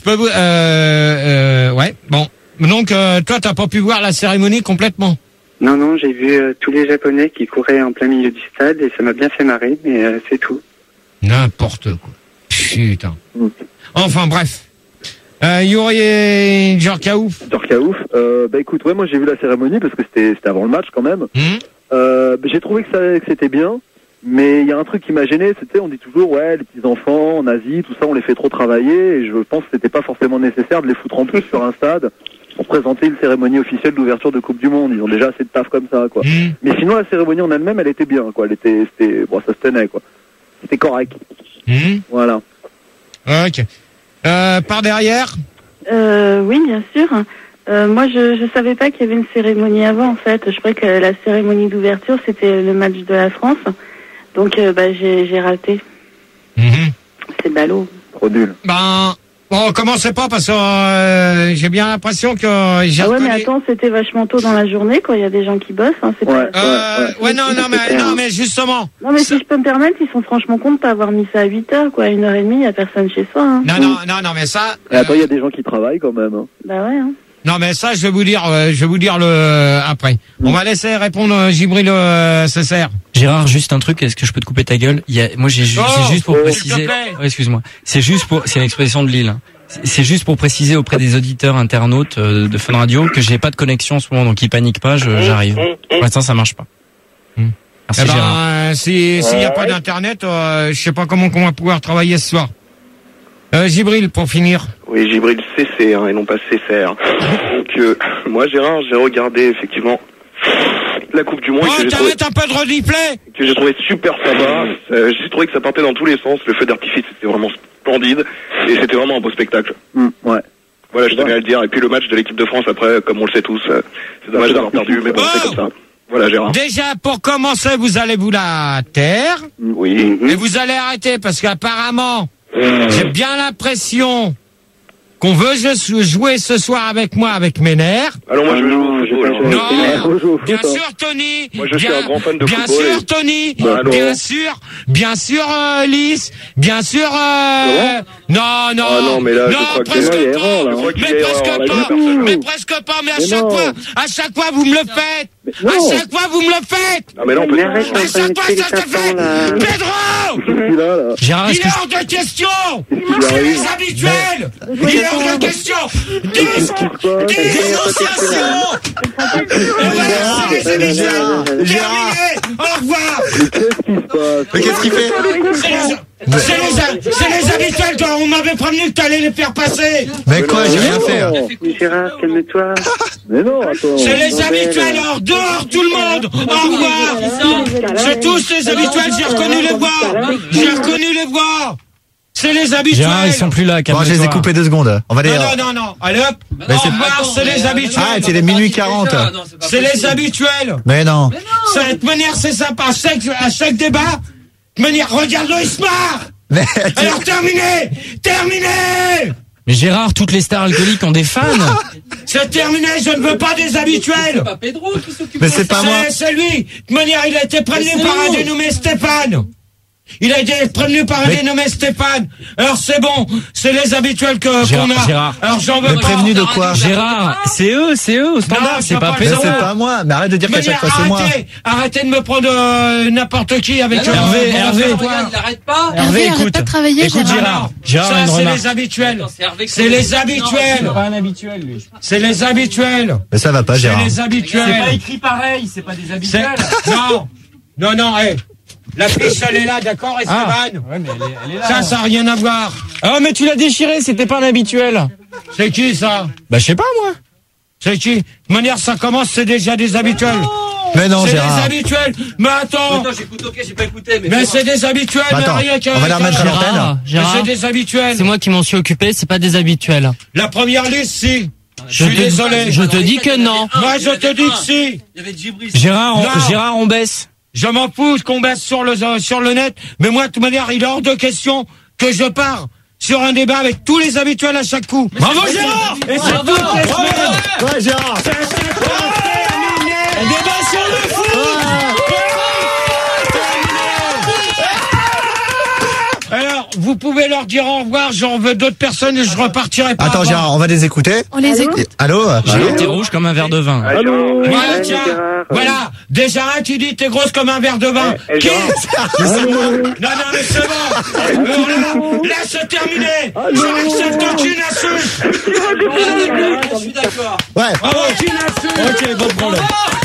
Ouais, bon. Donc, toi, t'as pas pu voir la cérémonie complètement? Non, j'ai vu tous les Japonais qui couraient en plein milieu du stade et ça m'a bien fait marrer, mais c'est tout. N'importe quoi. Putain. Enfin, bref. Yuri Djorkaouf. Bah écoute, ouais, moi j'ai vu la cérémonie parce que c'était avant le match quand même. J'ai trouvé que c'était bien, mais il y a un truc qui m'a gêné, c'était, on dit toujours, ouais, les petits enfants en Asie, tout ça, on les fait trop travailler, et je pense que c'était pas forcément nécessaire de les foutre en plus sur un stade pour présenter une cérémonie officielle d'ouverture de Coupe du Monde. Ils ont déjà assez de taf comme ça, quoi. Mais sinon, la cérémonie en elle-même, elle était bien, quoi. Bon, ça se tenait, quoi. C'était correct. Voilà. Ok. Par derrière? Oui, bien sûr. Moi, je savais pas qu'il y avait une cérémonie avant, en fait. Je croyais que la cérémonie d'ouverture, c'était le match de la France. Donc, j'ai raté. C'est ballot. Trop nul. Bon, commencez pas parce que j'ai bien l'impression que j'ai ouais, mais attends, c'était vachement tôt dans la journée, quoi. Il y a des gens qui bossent. Hein, non, mais justement. Non, mais si je peux me permettre, ils sont franchement contents de pas avoir mis ça à 8h, quoi. À 1h30, il y a personne chez soi. Hein. Non, mais ça. Et attends, il y a des gens qui travaillent quand même. Hein. Bah ouais. Hein. Non, mais ça, je vais vous dire le après. On va laisser répondre Djibril Cesser. Gérard, juste un truc, est-ce que je peux te couper ta gueule? Moi, c'est juste pour préciser. Excuse-moi. C'est une expression de Lille. Hein. C'est juste pour préciser auprès des auditeurs internautes de Fun Radio que j'ai pas de connexion en ce moment, donc ils paniquent pas, j'arrive. Pour l'instant, ça marche pas. Merci, Gérard. S'il y a pas d'internet, je sais pas comment on va pouvoir travailler ce soir. Djibril, pour finir. Oui, Djibril CC, et non pas CCR. Donc, moi, Gérard, j'ai regardé, effectivement, la Coupe du Monde. T'arrêtes un peu de replay. Que j'ai trouvé super sympa. J'ai trouvé que ça partait dans tous les sens. Le feu d'artifice, c'était vraiment splendide. Et c'était vraiment un beau spectacle. Ouais. Voilà, je tenais à le dire. Et puis le match de l'équipe de France, après, comme on le sait tous, c'est dommage d'avoir perdu, mais bon, c'est comme ça. Voilà, Gérard. Déjà, pour commencer, vous allez vous la taire. Oui. Et vous allez arrêter, parce qu'apparemment, j'ai bien l'impression qu'on veut jouer ce soir avec moi, avec mes nerfs. Alors moi, je veux jouer au football. Non, bien sûr, Tony. Moi, je suis un grand fan de bien football. Bien sûr, Tony. Bien sûr, Lys. Bien sûr, non. Ah non, mais là, je crois presque que pas. Mais presque pas. Mais à chaque fois, vous me le faites. À chaque fois, vous me le faites. Non, mais là, on peut. À chaque fois, ça se fait. Pedro! Gérard, il est hors de question! C'est les habituels! Il est hors de question! Dénonciation! Et voilà, c'est les habituels! Terminé! Au revoir! Mais qu'est-ce qu'il fait? C'est les habituels, toi! On m'avait prévenu que t'allais les faire passer! Mais quoi, j'ai rien fait! Gérard, calme-toi. Mais non, attends. C'est les habituels! Alors, dehors, tout le monde! Au revoir! C'est tous les habituels, j'ai reconnu les voix! C'est les habituels! Gérard, ils sont plus là, Bon, je les ai coupés 2 secondes. On va les... Non. Allez hop! Au revoir, c'est les habituels! Ah, c'est les minuit 40. C'est les habituels! Mais non. Ça, de manière, c'est sympa. À chaque débat, de manière, regarde-le, il se marre! Mais alors, terminé! Mais Gérard, toutes les stars alcooliques ont des fans. C'est terminé, je ne veux pas des habituels. C'est pas Pedro qui s'occupe. Mais c'est pas moi. C'est lui. De manière, il a été prévenu par un dénommé Stéphane. Il a été prévenu par un dénommé Stéphane. Alors c'est bon, c'est les habituels qu'on a. Gérard. Alors j'en veux pas. Prévenu de quoi? Gérard, c'est eux au standard, c'est pas Mais Pedro. c'est pas moi. Mais arrête de dire qu'à chaque fois c'est moi. Arrêtez de me prendre n'importe qui avec Hervé. Il arrête pas. Hervé, écoute. Pas travailler, Écoute Gérard. Gérard, ça, une c'est remarque. les habituels. C'est les habituels. C'est pas un habituel, lui. C'est les habituels. Mais ça va pas, Gérard. C'est les habituels. C'est pas écrit pareil, c'est pas des habituels. Non, la fiche, elle est là, d'accord, Esteban? Ouais, mais elle est là. Ça n'a rien à voir. Ah, mais tu l'as déchiré, c'était pas un habituel. C'est qui, ça? Bah, je sais pas, moi. C'est qui? De manière, ça commence, c'est déjà des habituels. Mais non, c'est Gérard. des habituels. Mais attends. Attends, j'écoute, ok, j'ai pas écouté, Mais c'est des habituels, Bah, attends, mais rien qu'un. on va la remettre à l'antenne. Gérard, C'est des habituels. c'est moi qui m'en suis occupé, c'est pas des habituels. La première liste, si. Je suis désolé. Je te dis que non. Moi, je te dis que si. Il y avait Djibril. Gérard, on baisse. Je m'en fous qu'on baisse sur le net, mais moi, de toute manière, il est hors de question que je pars sur un débat avec tous les habituels à chaque coup. Bravo, Gérard! Et c'est toutes les semaines. Ouais, Gérard. C'est à chaque fois terminé. Un débat sur le foot. Alors, vous vous pouvez leur dire au revoir, j'en veux d'autres personnes et je repartirai pas. Attends, avant. Gérard, on va les écouter. On les écoute. Allô? T'es rouge comme un verre de vin. Allô? Voilà, tiens, voilà. Déjà, tu dis t'es grosse comme un verre de vin. Qui? Non, mais c'est bon. Là, c'est terminé. J'accepte aucune insulte. Je suis d'accord. Ouais. Aucune insulte. Ok, bon problème.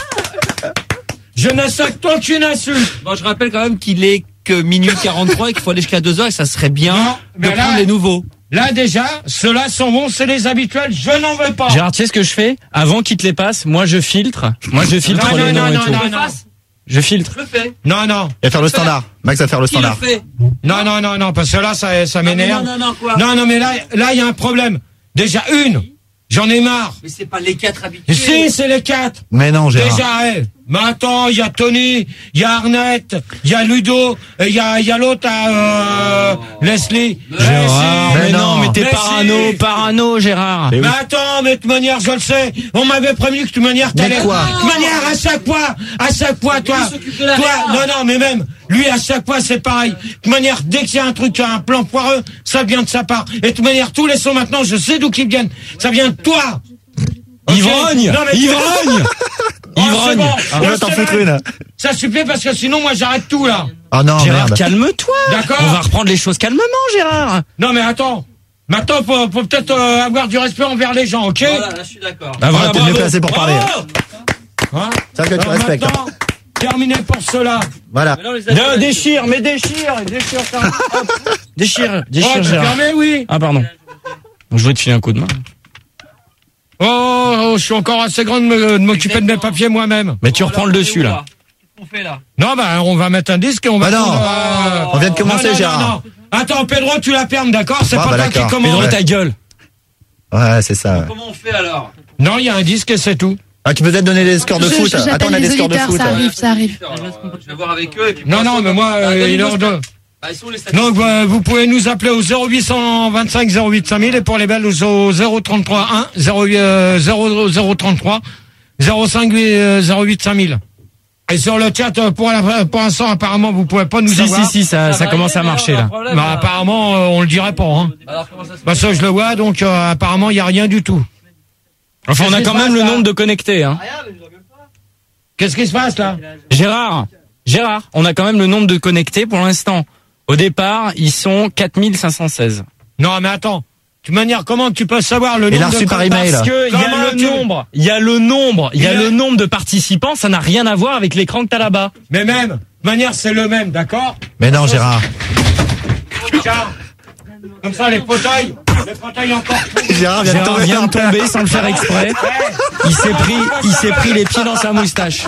Je n'accepte aucune insulte. Bon, je rappelle quand même qu'il est que minuit 43 et qu'il faut aller jusqu'à 2h et que ça serait bien de mais là- prendre les nouveaux. Là, déjà, ceux-là sont bons, c'est les habituels, je n'en veux pas. Gérard, tu sais ce que je fais? Avant qu'il te les passe, moi je filtre. Moi je filtre Non, les non, noms et non, tout. non, non. Je filtre. Je le fais. Non, non. Il va faire le standard. Max va faire le Qui le standard. fait? Non, non, non, non, parce que là, ça m'énerve. Non, quoi? Non, mais là, il y a un problème. Déjà, j'en ai marre. Mais c'est pas les 4 habitués. Si, c'est les 4. Mais non, Gérard. Déjà, mais attends, il y a Tony, il y a Arnett, il y a Ludo, il y a l'autre, Leslie. Gérard, si. mais non, mais t'es si. parano, Gérard. Mais attends, mais de toute manière, je le sais. On m'avait prévenu que de toute manière, t'allais. Mais quoi? De toute manière, à chaque fois, toi, non, mais même, lui, à chaque fois, c'est pareil. De toute manière, dès qu'il y a un truc, un plan foireux, ça vient de sa part. Et de toute manière, tous les sons maintenant, je sais d'où qu'ils viennent. Ça vient de toi. Okay. Ivrogne! Non, mais Ivrogne! Ivrogne! On va t'en foutre une. Ça suffit parce que sinon, moi, j'arrête tout, là. Oh non, Gérard, merde. calme-toi. D'accord. On va reprendre les choses calmement, Gérard. Non, mais attends. Maintenant, faut peut-être avoir du respect envers les gens, ok? Voilà, là, je suis d'accord. Bah voilà, T'es mieux bravo. placé pour parler. Hein? C'est vrai que tu Alors respectes. maintenant, terminé pour cela. Voilà. Non, déchire ça. Hop. Déchire, Oh, tu Gérard. permets, oui. Ah, pardon. Je voulais te filer un coup de main. Oh, je suis encore assez grand de m'occuper de mes papiers moi-même. Mais tu reprends le dessus, là. Qu'est-ce qu'on fait là? Non, bah, on va mettre un disque et on va... Bah non. prendre, On vient de commencer, non, Gérard. non. Attends, Pedro, tu la fermes, d'accord? C'est Ah, pas bah, toi qui d'accord. commande. Pedro, ta gueule. Ouais, c'est ça. Ouais. Comment on fait alors? Non, il y a un disque et c'est tout. Ah, tu peux peut-être donner les scores de foot. Attends, J'appelle on a des les scores de auditeurs, foot. ça arrive, ça arrive. Je vais voir avec eux et puis. Non, mais moi, il est hors de... Bah, ils sont les statistiques. Donc, vous pouvez nous appeler au 0825 08 5000 et pour les Belges au 033 1 0033 05 08 5000. Et sur le chat, pour l'instant, apparemment, vous pouvez pas nous avoir. Si, ça commence à marcher, là. Bah, apparemment, on le dirait pas, hein. Alors, comment ça se Bah, ça, je le vois, donc, apparemment, il y a rien du tout. Enfin, on a Qu'est-ce quand qui se même passe, le là nombre de connectés, hein. Qu'est-ce qui se passe, là? Gérard, on a quand même le nombre de connectés pour l'instant. Au départ, ils sont 4516. Non, mais attends. De toute manière, comment tu peux savoir le Il a nombre reçu de par email. Parce que il y a le nombre de participants, ça n'a rien à voir avec l'écran que t'as là-bas. Mais même, de toute manière, c'est le même, d'accord? Mais non, Gérard. Tiens. Comme ça, les fauteuils encore. Gérard vient de Gérard tomber. vient de tomber sans le faire exprès. Il s'est pris les pieds dans sa moustache.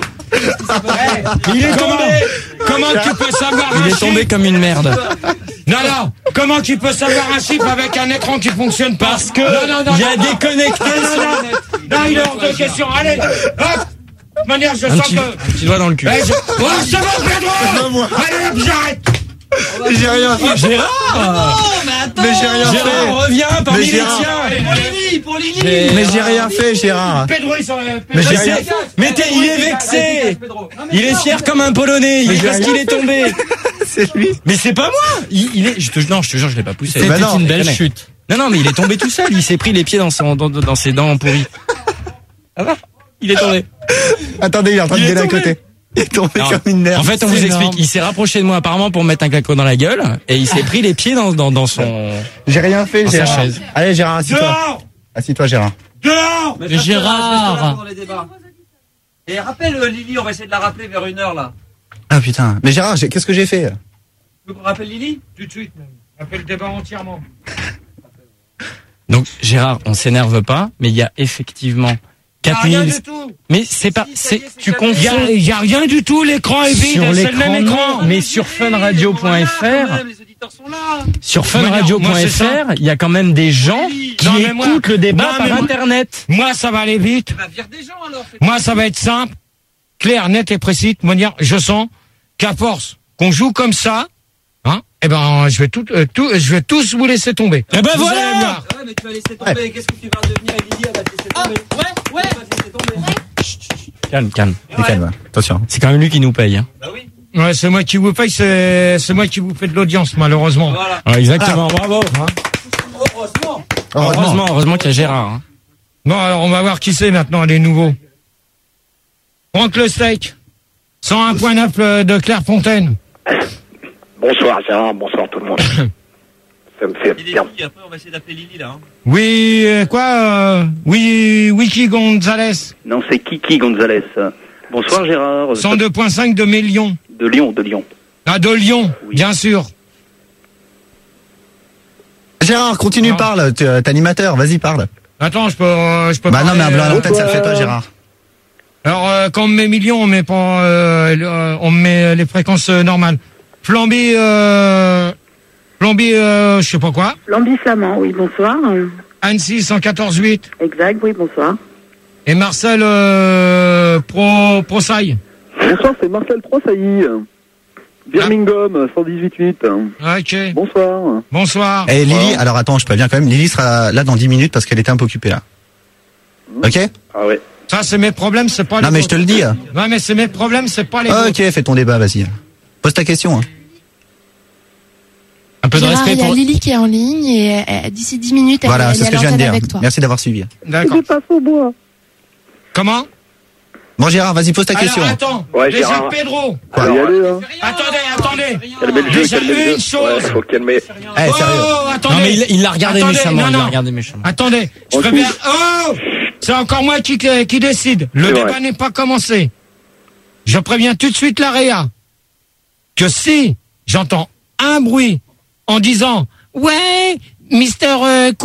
Il est tombé. Comment tu peux savoir Il un est tombé chiffre? comme une merde. Non. Comment tu peux savoir un chiffre avec un écran qui fonctionne pas? Parce que non, il y a des connectés. Non, il est hors de question. Allez, hop. De toute manière, je Un sens petit que... doigt dans le cul. Oh, c'est bon, Pedro. Allez, hop, j'arrête. J'ai rien fait. Gérard! Mais j'ai rien fait. Gérard, reviens parmi Mais les Gérard. tiens! Pour Lili! Mais j'ai rien fait, Gérard. Pedro, ils sont... Mais j'ai rien. Il est vexé! Il est fier comme un Polonais, il est parce qu'il est tombé! C'est lui. Mais c'est pas moi! Je te jure, je l'ai pas poussé. C'était une belle chute. Non, mais il est tombé tout seul, il s'est pris les pieds dans ses dents pourries. Ah va? Il est tombé. Attendez, il est en train de gueuler à côté. Il est tombé Non. comme une merde. En fait, on vous explique, il s'est rapproché de moi apparemment pour me mettre un claquot dans la gueule, et il s'est pris les pieds dans son... J'ai rien fait, Dans sa Gérard. chaise. Allez, Gérard, assieds-toi. Dehors. Assis-toi, Gérard. Dehors. Mais Gérard. dans les débats. Et rappelle Lily, on va essayer de la rappeler vers 1h là. Ah putain. Mais Gérard, qu'est-ce que j'ai fait? Tu veux qu'on rappelle Lily? Tout de suite, même. Appelle le débat entièrement. Donc, Gérard, on s'énerve pas, mais il y a effectivement Rien 4000... du tout. Mais c'est pas, tu confonds. Il y a rien du tout, l'écran est vide, Sur c'est le même l'écran, écran. non, mais sur funradio.fr, Les auditeurs sont là. sur Moi, c'est ça. funradio.fr, il y a quand même des gens qui Non, mais moi- écoutent le débat Non, mais par moi- internet. Moi, ça va aller vite. Bah, vire des gens alors. Moi, ça va être simple, clair, net et précis. De manière, je sens qu'à force qu'on joue comme ça, hein, eh ben, je vais tous vous laisser tomber. Eh ben Vous voilà. allez voir. Ouais, mais tu vas laisser tomber. Qu'est-ce que tu vas devenir avec Lily? Elle va te laisser tomber. Ouais. Elle va te laisser tomber. Calme. Mais calme, attention. C'est quand même lui qui nous paye. Hein. Bah oui. Ouais, c'est moi qui vous paye, c'est moi qui vous fais de l'audience, malheureusement. Voilà. Ouais, exactement, bravo. Heureusement qu'il y a Gérard. Hein. Bon, alors on va voir qui c'est maintenant, les nouveaux. Franck Le Steak, 101.9 de Clairefontaine. Bonsoir Gérard, bonsoir tout le monde. Ça me fait bien. Après, on va essayer d'appeler Lily, là. Hein. Oui, oui, Wiki Gonzalez. Non, c'est Kiki Gonzalez. Bonsoir Gérard. 102.5 de Lyon. De Lyon. Ah, de Lyon, oui. Bien sûr. Gérard, continue, parle, t'es animateur, vas-y, parle. Attends, je peux Bah parler, non, mais un blanc à l'antenne, ça le fait pas, Gérard. Alors, quand on met millions, on met pas, on met les fréquences normales. Flamby, je sais pas quoi. Flamby Flamand, oui, bonsoir. Annecy, 114.8. Exact, oui, bonsoir. Et Marcel, Prosaille. Bonsoir, c'est Marcel Prosailly. Birmingham, 118.8. Ok. Bonsoir. Bonsoir. Et Lily, alors attends, je préviens quand même, Lily sera là dans 10 minutes parce qu'elle était un peu occupée là. Ok? Ah ouais. Ça, c'est mes problèmes, c'est pas les Non, mais je te le dis. Ouais, mais c'est mes problèmes, c'est pas les Ok, fais ton débat, vas-y. Pose ta question. Hein. Un peu de respect pour... Il y a Lily qui est en ligne et d'ici 10 minutes, elle voilà, est c'est ce que je viens de dire. Avec toi. Merci d'avoir suivi. D'accord. Je passe au bois. Comment? Bon, Gérard, vas-y, pose ta question. Alors, attends. Ouais, déjà, Gérard. Pedro. Alors, Attendez. Calmez le jeu, Déjà, calmez le une jeu. chose. Ouais, faut calmer. Eh, sérieux. Attendez. Non, mais il l'a regardé Attendez, méchamment. non, Il l'a non. regardé méchamment. Attendez, je préfère... Oh, c'est encore moi qui décide. Le débat n'est pas commencé. Je préviens tout de suite la Réa que si j'entends un bruit en disant « Ouais, Mister Cousine »,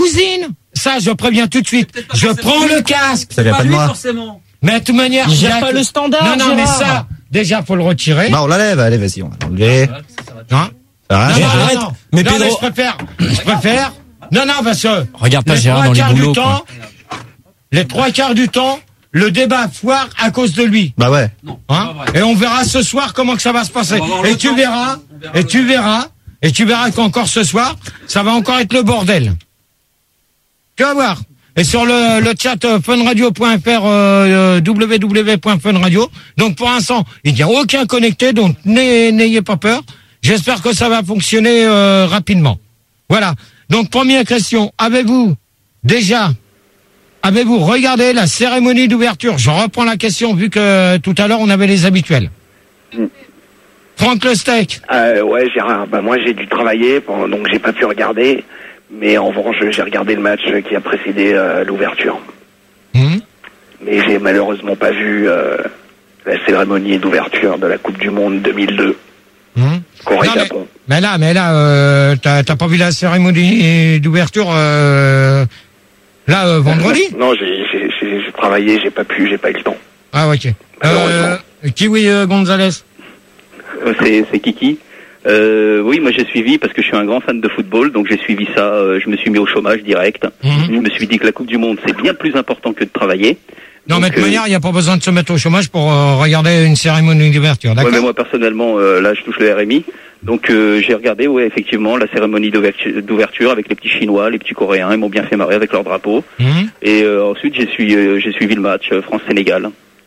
ça, je préviens tout de suite. Je prends le casque. Ça vient pas de moi. Forcément. Mais de toute manière... Il gère pas le standard, Non, mais Gérard. ça, déjà, faut le retirer. Bah, on l'enlève, allez, vas-y, on va l'enlever. Hein? Ça va, Non, Gérard. non. Mais Non, Pedro- je préfère. Non, parce que. Regarde pas les Gérard trois dans les quarts du boulots, temps, les 3/4 du temps, le débat foire à cause de lui. Bah ouais. Hein? Et on verra ce soir comment que ça va se passer. Et tu verras qu'encore ce soir, ça va encore être le bordel. Tu vas voir. Et sur le chat funradio.fr, www.funradio. Donc pour l'instant, il n'y a aucun connecté, donc n'ayez pas peur. J'espère que ça va fonctionner rapidement. Voilà. Donc première question, avez-vous regardé la cérémonie d'ouverture? Je reprends la question vu que tout à l'heure on avait les habituels. Franck Le Steak. Ouais, Gérard, bah moi j'ai dû travailler, donc j'ai pas pu regarder. Mais en revanche, j'ai regardé le match qui a précédé l'ouverture. Mais j'ai malheureusement pas vu la cérémonie d'ouverture de la Coupe du Monde 2002. Corée-Japon. Mais là, t'as pas vu la cérémonie d'ouverture vendredi? Non, j'ai travaillé, j'ai pas eu le temps. Ah ok. Kiwi Gonzalez. C'est Kiki. Oui, moi j'ai suivi parce que je suis un grand fan de football, donc j'ai suivi ça. Je me suis mis au chômage direct. Je me suis dit que la Coupe du Monde c'est bien plus important que de travailler. Non, mais de toute manière, il n'y a pas besoin de se mettre au chômage pour regarder une cérémonie d'ouverture, d'accord? Ouais, mais moi personnellement, là je touche le RMI, donc j'ai regardé, ouais, effectivement, la cérémonie d'ouverture avec les petits Chinois, les petits Coréens, ils m'ont bien fait marrer avec leur drapeau. Et ensuite j'ai suivi le match France-Sénégal.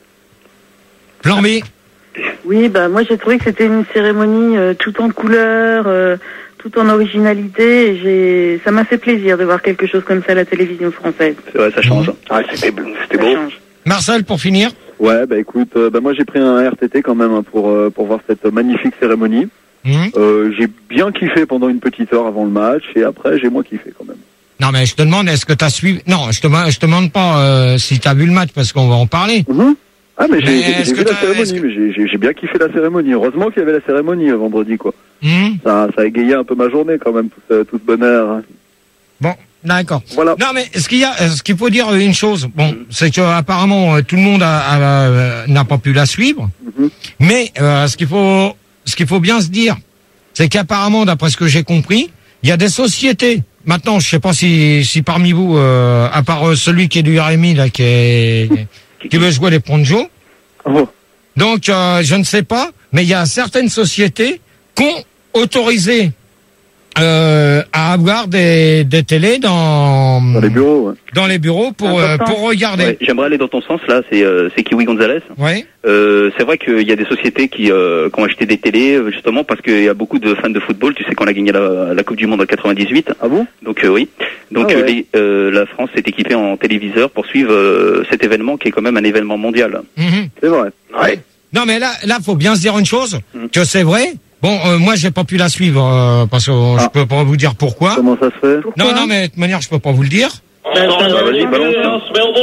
Flamby. Oui, bah moi j'ai trouvé que c'était une cérémonie tout en couleurs, tout en originalité. Et ça m'a fait plaisir de voir quelque chose comme ça à la télévision française. C'est vrai, ça change. Ah, c'était beau. Change. Marcel, pour finir. Ouais, bah écoute, moi j'ai pris un RTT quand même pour voir cette magnifique cérémonie. J'ai bien kiffé pendant une petite heure avant le match et après j'ai moins kiffé quand même. Non, mais je te demande, est-ce que t'as suivi... Non, je te demande pas si t'as vu le match parce qu'on va en parler. Ah, mais j'ai vu la cérémonie, mais j'ai bien kiffé la cérémonie. Heureusement qu'il y avait la cérémonie vendredi, quoi. Ça a égayé un peu ma journée quand même, toute bonne heure. Bon, d'accord. Voilà. Non, mais ce qu'il faut dire une chose, bon, c'est que apparemment tout le monde n'a pas pu la suivre. Mais ce qu'il faut bien se dire, c'est qu'apparemment, d'après ce que j'ai compris, il y a des sociétés. Maintenant, je sais pas si parmi vous, à part celui qui est du RMI là, qui veut jouer les ponjos. Donc, je ne sais pas, mais il y a certaines sociétés qui ont autorisé à avoir des télés dans les bureaux, dans les bureaux pour regarder. Ouais, j'aimerais aller dans ton sens là, c'est Kiwi Gonzalez. Ouais. C'est vrai qu'il y a des sociétés qui ont acheté des télés justement parce qu'il y a beaucoup de fans de football. Tu sais qu'on a gagné la Coupe du Monde en 98. Ah bon? Donc oui. Donc la France s'est équipée en téléviseur pour suivre cet événement qui est quand même un événement mondial. C'est vrai. Ouais. Non mais là faut bien se dire une chose, que c'est vrai. Bon, moi j'ai pas pu la suivre parce que je peux pas vous dire pourquoi. Comment ça se fait? Non, mais de toute manière je peux pas vous le dire. Vas-y, balance.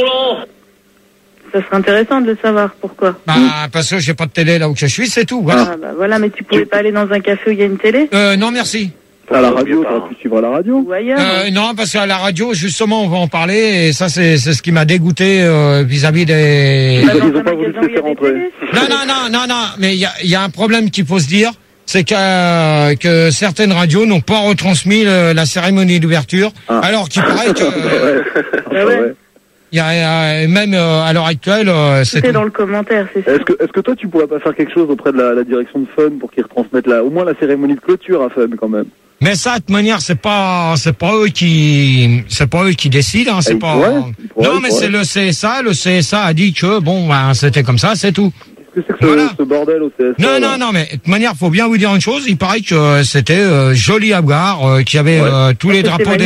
Ça serait intéressant de le savoir. Pourquoi? Parce que j'ai pas de télé là où je suis, c'est tout. Voilà. Ah, voilà, mais tu pouvais pas aller dans un café où il y a une télé? Non, merci. À la radio, t'aurais pu suivre à la radio? Ou ailleurs? Non, parce qu'à la radio, justement, on va en parler, et ça, c'est ce qui m'a dégoûté vis-à-vis des. Ils ont pas voulu te laisser rentrer. Non, mais il y a un problème qu'il faut se dire, c'est que certaines radios n'ont pas retransmis la cérémonie d'ouverture, alors qu'il paraît que. Il y a même à l'heure actuelle, c'est dans le commentaire, c'est ça. Est-ce que toi tu pourrais pas faire quelque chose auprès de la direction de Fun pour qu'ils retransmettent au moins la cérémonie de clôture à Fun quand même? Mais ça, de toute manière, c'est pas eux qui décident, hein, c'est pas. Non, mais c'est le CSA. Le CSA a dit que bon, c'était comme ça, c'est tout. Qu'est-ce que c'est ce bordel au CSA? Non, mais de toute manière, faut bien vous dire une chose. Il paraît que c'était joli à voir, qu'il y avait tous les drapeaux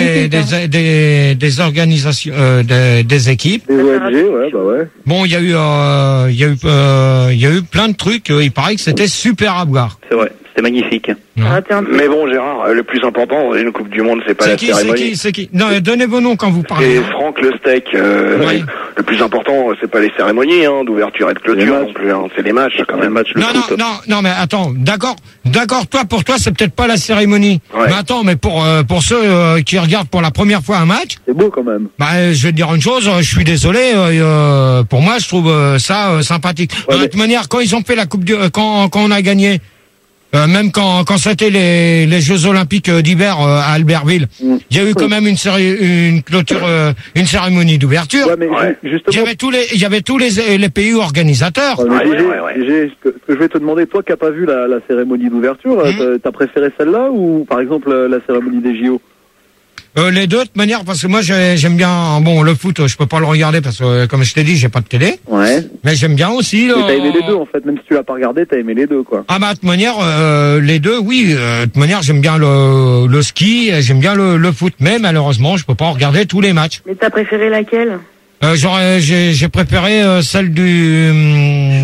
des organisations, des équipes. Des ONG, ouais. Bon, il y a eu plein de trucs. Il paraît que c'était super à voir. C'est vrai. C'est magnifique. Mais bon, Gérard, le plus important dans une Coupe du Monde, c'est pas la cérémonie. C'est qui? Non, donnez vos noms quand vous parlez. C'est Franck Le Steak. Le plus important, c'est pas les cérémonies d'ouverture et de clôture non plus. C'est les matchs quand même. Non, mais attends. D'accord. Pour toi, c'est peut-être pas la cérémonie. Ouais. Mais attends, mais pour ceux qui regardent pour la première fois un match, c'est beau quand même. Je vais te dire une chose. Je suis désolé. Pour moi, je trouve ça sympathique. De toute manière, quand ils ont fait la Coupe quand on a gagné. Même quand c'était les Jeux Olympiques d'hiver à Albertville, il y a eu quand même une clôture, une cérémonie d'ouverture. Justement, il y avait tous les pays organisateurs. Ce que je vais te demander, toi qui n'as pas vu la cérémonie d'ouverture, t'as préféré celle-là ou par exemple la cérémonie des JO? Les deux de toute manière, parce que moi j'aime bien le foot, je peux pas le regarder parce que comme je t'ai dit, j'ai pas de télé. Ouais. Mais j'aime bien aussi. T'as aimé les deux en fait, même si tu l'as pas regardé, t'as aimé les deux quoi. Ah bah de toute manière, les deux, oui. De toute manière, j'aime bien le ski, j'aime bien le foot, mais malheureusement, je peux pas regarder tous les matchs. Mais t'as préféré laquelle? J'ai préféré celle du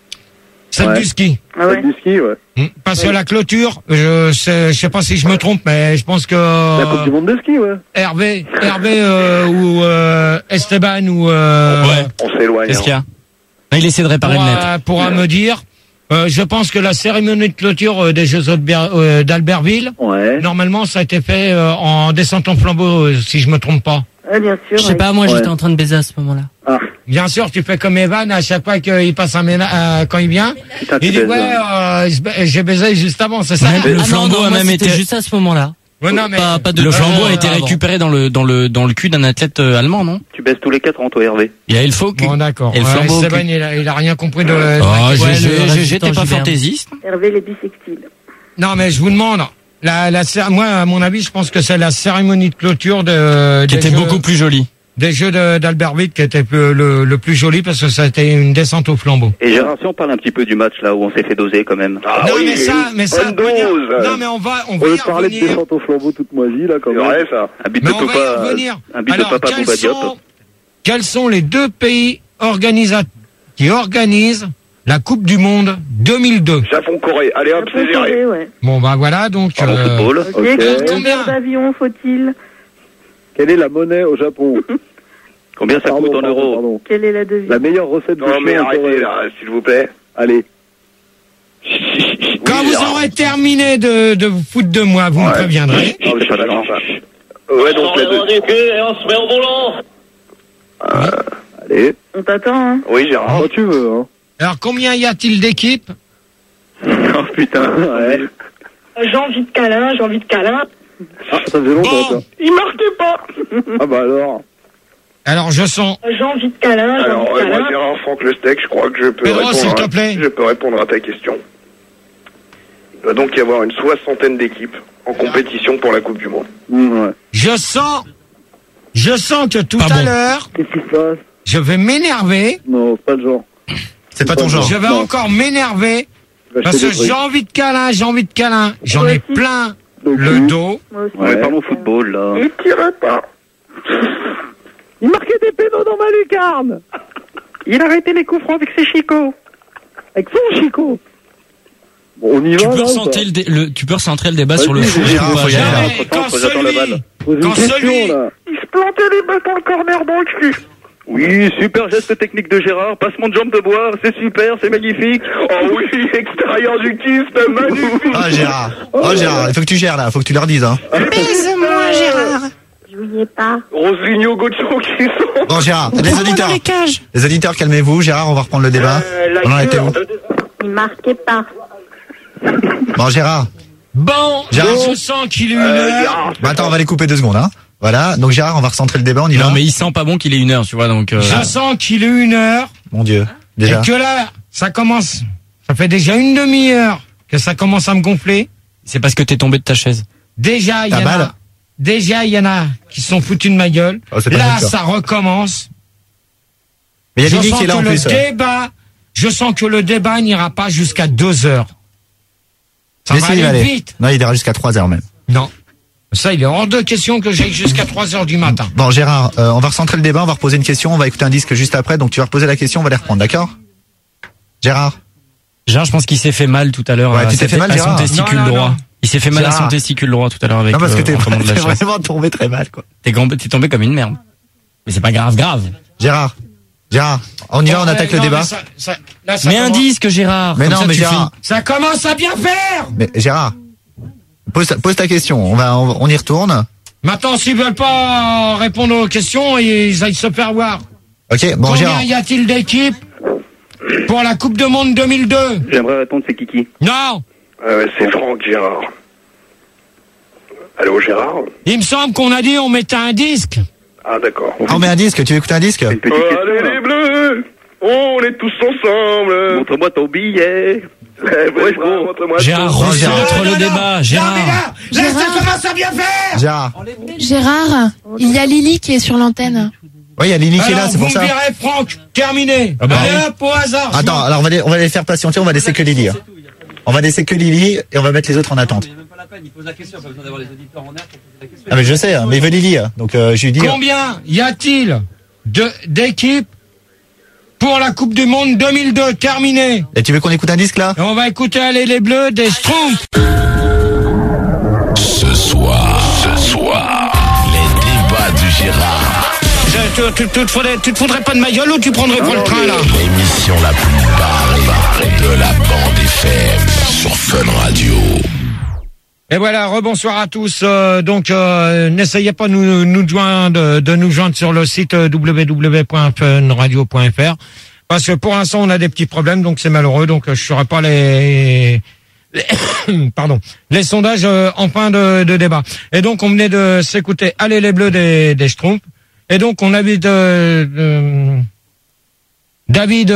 ski. Ah ouais. Celle du ski, ouais. Parce que la clôture, je sais pas si je me trompe, mais je pense que la Coupe du Monde de ski, ouais. Hervé ou Esteban ou on s'éloigne. Qu'est-ce qu'il y a? Il essaie de réparer le net. Pourra me dire. Je pense que la cérémonie de clôture des Jeux d'Albertville, normalement, ça a été fait en descente en flambeau, si je me trompe pas. Bien sûr. Je sais pas, moi j'étais en train de baiser à ce moment-là. Ah. Bien sûr, tu fais comme Evan à chaque fois qu'il passe quand il vient. Il dit j'ai baisé juste avant, c'est ça? Le flambeau a même été juste à ce moment-là. Ouais, non, mais le flambeau a été récupéré dans le cul d'un athlète allemand, non? Tu baisses tous les 4 ans, toi, Hervé. Il y a le faux cul. Bon, d'accord. Et le flambeau. Esteban, il a rien compris de. J'étais pas fantaisiste. Hervé les bisextiles. Non, mais je vous demande. Moi, à mon avis, je pense que c'est la cérémonie de clôture qui était beaucoup plus jolie. Des Jeux d'Albertville qui était le plus joli parce que ça a été une descente au flambeau. Et Gérard, si on parle un petit peu du match là où on s'est fait doser quand même. Non, mais ça, non, mais on va y parler de descente au flambeau toute moisie là quand même. Ouais, ça. Un but de papa. Un but de papa Bouba Diop. Quels sont les deux pays qui organisent la Coupe du Monde 2002? Japon-Corée. Allez hop, c'est géré. Ouais. Bon, bah voilà, donc. Football. Combien d'avions faut-il? Quelle est la monnaie au Japon? Combien ça coûte en euros? Quelle est la devise? La meilleure recette de Non, mais arrêtez là, s'il vous plaît. Allez. Quand vous aurez terminé de vous foutre de moi, vous me préviendrez. Non, je suis pas d'accord. Ouais, donc la devise. Et on se met au volant. Allez. On t'attend, hein? Oui, Gérard. Quand tu veux, hein. Alors, combien y a-t-il d'équipes? Oh putain. Ouais. J'ai envie de câlin. Ah, ça faisait longtemps, ça. Il marquait pas. Ah bah alors. Alors, je sens. J'ai envie de câlin. Alors, moi, Gérard, Franck Le Steak, je crois que je peux Pedro, s'il te plaît. répondre à ta question. doit donc y avoir une 60aine d'équipes en compétition pour la Coupe du Monde. Ouais. Je sens que tout Pas à bon. l'heure, Qu'est-ce qui se passe? je vais m'énerver. Non, pas le genre. C'est pas ton genre. Je vais Non. encore m'énerver. Va Parce acheter que des trucs. j'ai envie de câlin. J'en Moi ai aussi. plein Donc, le dos. Moi aussi. Ouais, parlons football, là. Il tirait pas. Il marquait des pénaux dans ma lucarne. Il arrêtait les coups francs avec ses chicots. Avec son chicot. Bon, on y va, Tu peux là, ou recentrer tu peux recentrer le débat sur le Vas-y, foot Gérard, ou pas, faut y aller. Gérard Mais quand faut que j'attende la balle. pas Pose une quand question, celui- là. Il se plantait les balles dans le corner dans le cul. Oui, super geste technique de Gérard, passement de jambe de bois, c'est super, c'est magnifique. Oh oui, extérieur du kyste, magnifique. Ah, Gérard. Oh, Gérard, il faut que tu gères, là. Faut que tu leur dises, hein. Baise-moi, Gérard. Je vous y ai pas. Roseligno Gocho qui sont... Bon, Gérard, les auditeurs. Dans les cages. Les auditeurs, calmez-vous. Gérard, on va reprendre le débat. On en était où? Il marquait pas. Bon, Gérard. Bon, Gérard. je sens qu'il est une heure. Bah, attends, on va les couper 2 secondes, hein. Voilà. Donc, Gérard, on va recentrer le débat, on y va. Non, mais il sent pas bon qu'il ait 1 heure, tu vois, donc. Je sens qu'il est une heure. Mon Dieu. Déjà. Et que là, ça commence. Ça fait déjà une demi-heure que ça commence à me gonfler. C'est parce que t'es tombé de ta chaise. Déjà, il Ta y en balle a. Déjà, il y en a qui se sont foutus de ma gueule. Oh, c'est pas Là, bon, ça. ça recommence. Mais il y a Je Lily sens qui est là, que en le plus. débat, je sens que le débat n'ira pas jusqu'à 2 heures. Ça Mais va si, il va aller aller. vite. Non, il ira jusqu'à 3 heures même. Non. Ça, il est hors de question que j'aille jusqu'à 3 heures du matin. Bon, Gérard, on va recentrer le débat, on va reposer une question, on va écouter un disque juste après, donc tu vas reposer la question, on va les reprendre, d'accord? Gérard? Gérard, je pense qu'il s'est fait mal tout à l'heure. Ouais, tu t'es fait mal, à son Gérard? testicule Non, non, droit. non. Il s'est fait mal à son Gérard. testicule droit tout à l'heure avec. Non, parce que t'es en tombant de la chaise. vraiment tombé très mal, quoi. T'es tombé comme une merde. Mais c'est pas grave. Gérard, on y va, on attaque le débat. Là, ça Mais un commence- disque, Gérard. Mais Comme non, ça, mais tu Gérard, Ça commence à bien faire. mais Gérard, pose ta question, on y retourne. Maintenant, s'ils veulent pas répondre aux questions, ils aillent se faire voir. Ok, bon, Combien Gérard. y a-t-il d'équipes pour la Coupe du Monde 2002? J'aimerais répondre, c'est Kiki. Non. C'est Franck Gérard. Allô, Gérard? Il me semble qu'on a dit on mettait un disque. Ah, d'accord. On met un disque, tu veux écouter un disque? Une petite question, Allez, là. les bleus! On est tous ensemble! Montre-moi ton billet. Ouais, gros, montre-moi Gérard, ton- recentre le non, débat, non, Gérard. mais là, ça commence à bien faire. Gérard. Gérard, il y a Lily qui est sur l'antenne. Oui, il y a Lily qui est là, Alors, c'est vous pour ça. me direz, Franck, terminé. Ah bah Allez oui. hop, au hasard. Attends, alors on va les faire patienter, on va laisser que Lily. Hein. On va laisser que Lily et on va mettre les autres en attente. Ah mais je sais, hein, mais il veut Lily, hein. Donc je lui dis. Combien y a-t-il d'équipes pour la Coupe du Monde 2002 terminée? Et tu veux qu'on écoute un disque là? Et on va écouter Allez les Bleus des Schtroumpfs. Ce soir, les débats de Gérard. Tu te foudrais pas de ma gueule ou tu prendrais pas le train là? L'émission la plus barrée de la bande FM sur Fun Radio. Et voilà, rebonsoir à tous. N'essayez pas de nous joindre sur le site www.funradio.fr parce que pour l'instant on a des petits problèmes, donc c'est malheureux. Donc je ferai pas les sondages en fin de débat. Et donc on venait de s'écouter Allez les Bleus des Schtroumpfs. Et donc on avait David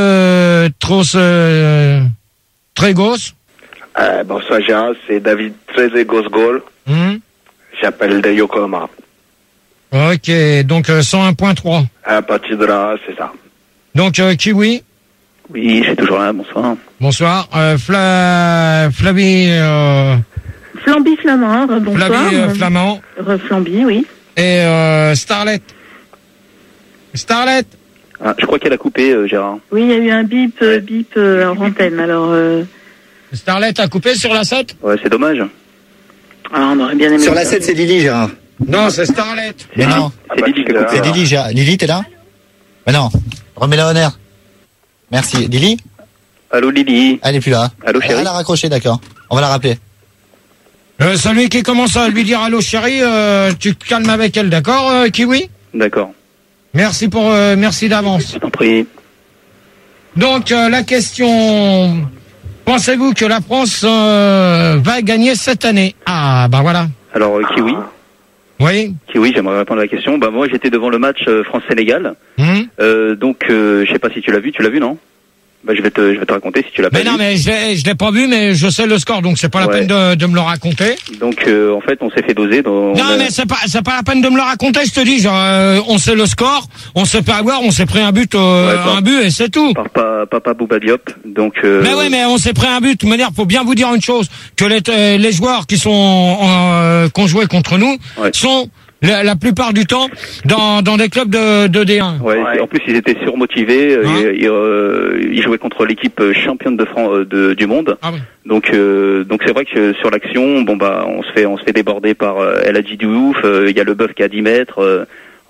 Trégos. Bonsoir Gérard, c'est David Trezegos-Gol. J'appelle de Yokohama. Ok, donc 101.3. À partir de là, c'est ça. Donc Kiwi. Oui, j'ai toujours là, bonsoir. Bonsoir. Flavie. Flamby Flamand, bonsoir. Flavie Flamand. Flamby, oui. Et Starlet. Starlet. Ah, je crois qu'elle a coupé, Gérard. Oui, il y a eu un bip en antenne, alors... Starlet a coupé sur la 7? Ouais, c'est dommage. Ah, on aurait bien aimé... Sur la 7 c'est Lily, Gérard. Non, c'est Starlet. Mais non. C'est Lily qui a coupé. C'est Lily, Gérard. Lily, t'es là? Mais non. Remets-la en air. Merci. Lily? Allô, Lily. Elle est plus là. Allô, chérie. Elle a raccroché, d'accord. On va la rappeler. Celui qui commence à lui dire allô chérie, tu te calmes avec elle, d'accord, Kiwi? D'accord. Merci merci d'avance. Je t'en prie. Donc la question, pensez-vous que la France va gagner cette année? Ah bah voilà. Alors, Kiwi. Oui. Kiwi, j'aimerais répondre à la question. Bah moi, j'étais devant le match France-Sénégal. Donc, je sais pas si tu l'as vu, non? Bah, je vais te raconter si tu l'as pas vu. Mais non, mais je l'ai pas vu, mais je sais le score, donc c'est pas la peine de me le raconter. Donc, en fait, on s'est fait doser mais c'est pas la peine de me le raconter, je te dis, genre, on sait le score, on s'est fait avoir, on s'est pris un but, et c'est tout. Par Papa Bouba Diop, donc, Mais ouais, mais on s'est pris un but. De toute manière, faut bien vous dire une chose, que les joueurs qui ont joué contre nous sont, la plupart du temps dans des clubs de D1. Ouais. En plus ils étaient surmotivés. Ils jouaient contre l'équipe championne de France du monde. Ah oui. Donc c'est vrai que sur l'action, on se fait déborder par El Hadji Diouf. Il y a le bœuf qui a 10 mètres.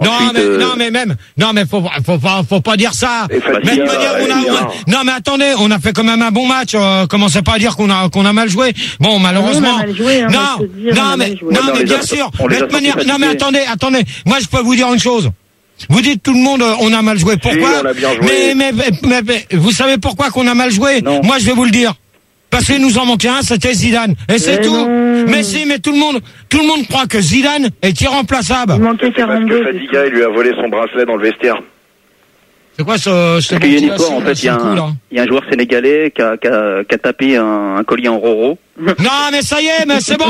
Mais faut pas dire ça. Non mais attendez, on a fait quand même un bon match. Commencez pas à dire qu'on a mal joué. Bon, malheureusement. Mais bien sûr. Attendez. Moi je peux vous dire une chose. Vous dites tout le monde on a mal joué. Pourquoi? Si, on a bien joué. Mais vous savez pourquoi qu'on a mal joué? Non. Moi je vais vous le dire. Parce qu'il nous en manquait un, c'était Zidane. Et c'est tout. Mais tout le monde croit que Zidane est irremplaçable. Parce que Fadiga, il lui a volé son bracelet dans le vestiaire. C'est quoi ce Parce qu'il y a une histoire, en fait, il y a un joueur sénégalais qui a tapé un collier en roro. Non, mais ça y est, mais c'est bon.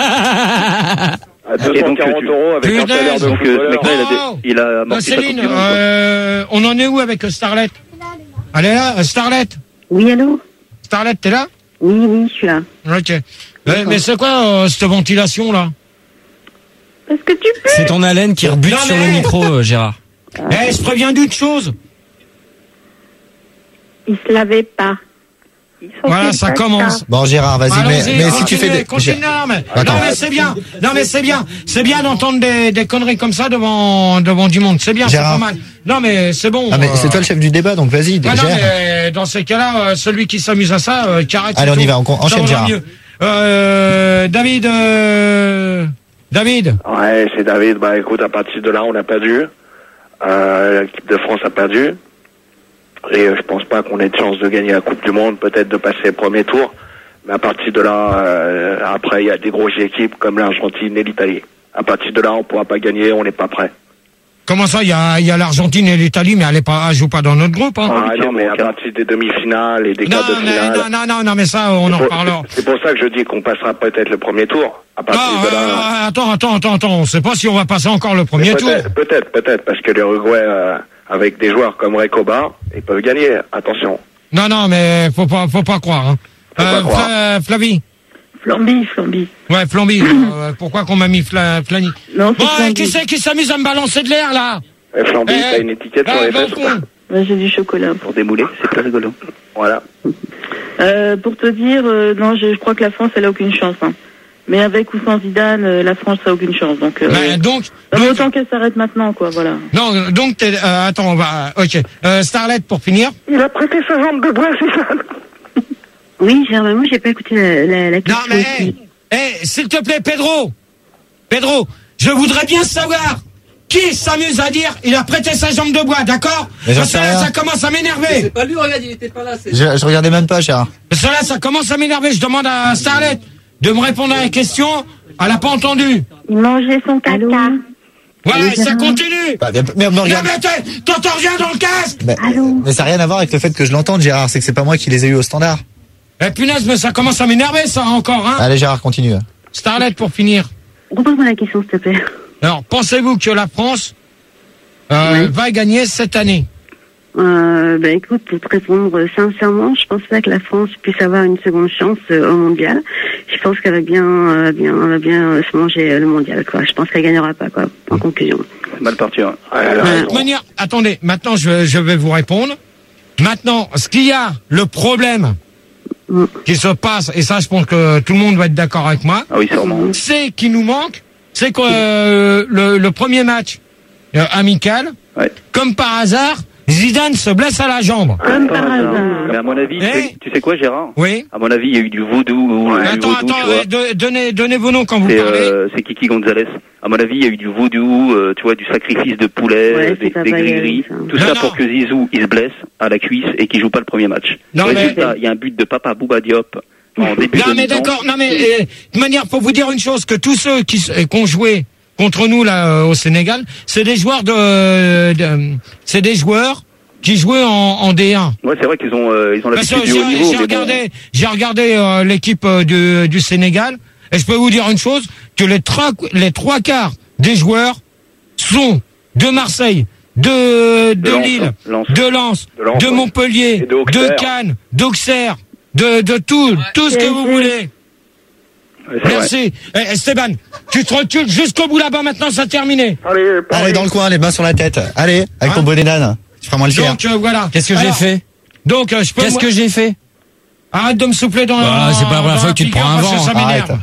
À 240 € avec un salaire de footballeur. Il a amorti sa Céline, coupe du monde, on en est où avec Starlet? Elle est là, Starlet? Oui, allô? Starlet, t'es là? Oui, je suis là. Ok. Mais c'est quoi cette ventilation là? Parce que tu peux. C'est ton haleine qui rebute sur le micro, Gérard. Je préviens d'une chose. Il se lavait pas. Voilà, ça commence. Bon, Gérard, vas-y, mais si tu fais des... Continue, non, mais c'est bien. Non, mais c'est bien. C'est bien d'entendre des conneries comme ça devant du monde. C'est bien, Gérard. c'est pas mal. Non, mais c'est bon. Ah, mais c'est toi le chef du débat, donc vas-y, non, gère. mais dans ces cas-là, celui qui s'amuse à ça, qui arrête. Allez, on y va, on enchaîne, Gérard. David. Ouais, c'est David. Bah, écoute, à partir de là, on a perdu. L'équipe de France a perdu. Et je pense pas qu'on ait de chance de gagner la Coupe du Monde, peut-être de passer le premier tour. Mais à partir de là, après, il y a des grosses équipes comme l'Argentine et l'Italie. À partir de là, on pourra pas gagner, on n'est pas prêt. Comment ça, il y a l'Argentine et l'Italie, mais elle joue pas dans notre groupe, hein? Ah non, mais à partir des demi-finales et des quarts de finale. Non, mais ça, on en reparlera. C'est pour ça que je dis qu'on passera peut-être le premier tour. À partir de là. Attends, on sait pas si on va passer encore le premier tour. Peut-être, parce que l'Uruguay, avec des joueurs comme Recoba, ils peuvent gagner, attention. Non, mais faut pas croire, hein. Flavie. Flamby. Ouais, Flamby. Pourquoi qu'on m'a mis Flani? Non, c'est Flamby. Qui c'est qui s'amuse à me balancer de l'air, là? Flamby, t'as une étiquette sur les fesses ou pas? J'ai du chocolat. Pour démouler, c'est très rigolo. Voilà. Pour te dire, non, je crois que la France, elle a aucune chance, hein. Mais avec ou sans Zidane, la France a aucune chance. Donc, autant qu'elle s'arrête maintenant, quoi, voilà. Non, donc, attends, on va, ok. Starlet, pour finir. Il a prêté sa jambe de bois, Zidane. Oui, moi, j'ai pas écouté la question. Non, mais, s'il te plaît, Pedro, je voudrais bien savoir qui s'amuse à dire il a prêté sa jambe de bois, d'accord? Parce que là, ça commence à m'énerver. C'est pas lui, regarde, il était pas là. Je regardais même pas, Gérard. Parce que là, ça commence à m'énerver. Je demande à Starlet de me répondre à la question. Elle a pas entendu. Il mangeait son caca. Voilà, et ça continue. Mais regarde. T'entends rien dans le casque. Mais ça n'a rien à voir avec le fait que je l'entende, Gérard. C'est que c'est pas moi qui les ai eu au standard. Eh punaise, mais ça commence à m'énerver, ça, encore, hein. Allez, Gérard, continue. Starlet, pour finir. Repose-moi la question, s'il te plaît. Alors, pensez-vous que la France va gagner cette année? Écoute, pour te répondre sincèrement, je pense pas que la France puisse avoir une seconde chance au mondial. Je pense qu'elle va bien se manger le mondial, quoi. Je pense qu'elle gagnera pas, quoi. En conclusion. C'est mal parti, hein. De toute manière, attendez, maintenant je vais vous répondre. Maintenant, ce qu'il y a, le problème qui se passe, et ça je pense que tout le monde va être d'accord avec moi, c'est qu'il nous manque, c'est que le premier match amical, comme par hasard, Zidane se blesse à la jambe. Comme par hasard. Mais à mon avis, tu sais quoi, Gérard? Oui. À mon avis, il y a eu du vaudou. Attends, donnez vos noms quand vous parlez. C'est Kiki Gonzalez. À mon avis, il y a eu du vaudou, tu vois, du sacrifice de poulet, des gris-gris. Tout ça pour que Zizou, il se blesse à la cuisse et qu'il joue pas le premier match. Résultat, il y a un but de Papa Bouba Diop en début de mi-temps. D'accord. Non, mais de manière, faut vous dire une chose, que tous ceux qui ont joué contre nous là au Sénégal, c'est des joueurs qui jouait en D1. Ouais, c'est vrai qu'ils ont l'habitude du haut niveau. J'ai regardé l'équipe du Sénégal, et je peux vous dire une chose, que les trois quarts des joueurs sont de Marseille, de Lille, de Lens, de Montpellier, de Cannes, d'Auxerre, de tout ce que vous voulez. Ouais, merci. Esteban, tu te recules jusqu'au bout là-bas maintenant, ça a terminé. Allez, dans le coin, les mains sur la tête. Allez, avec ton bonnet d'âne. Tu feras moins le fier. Donc, voilà. Qu'est-ce que j'ai fait? Donc, Qu'est-ce que j'ai fait? Arrête de me souffler dans c'est pas la première fois que tu te prends un vent. Ça m'énerve.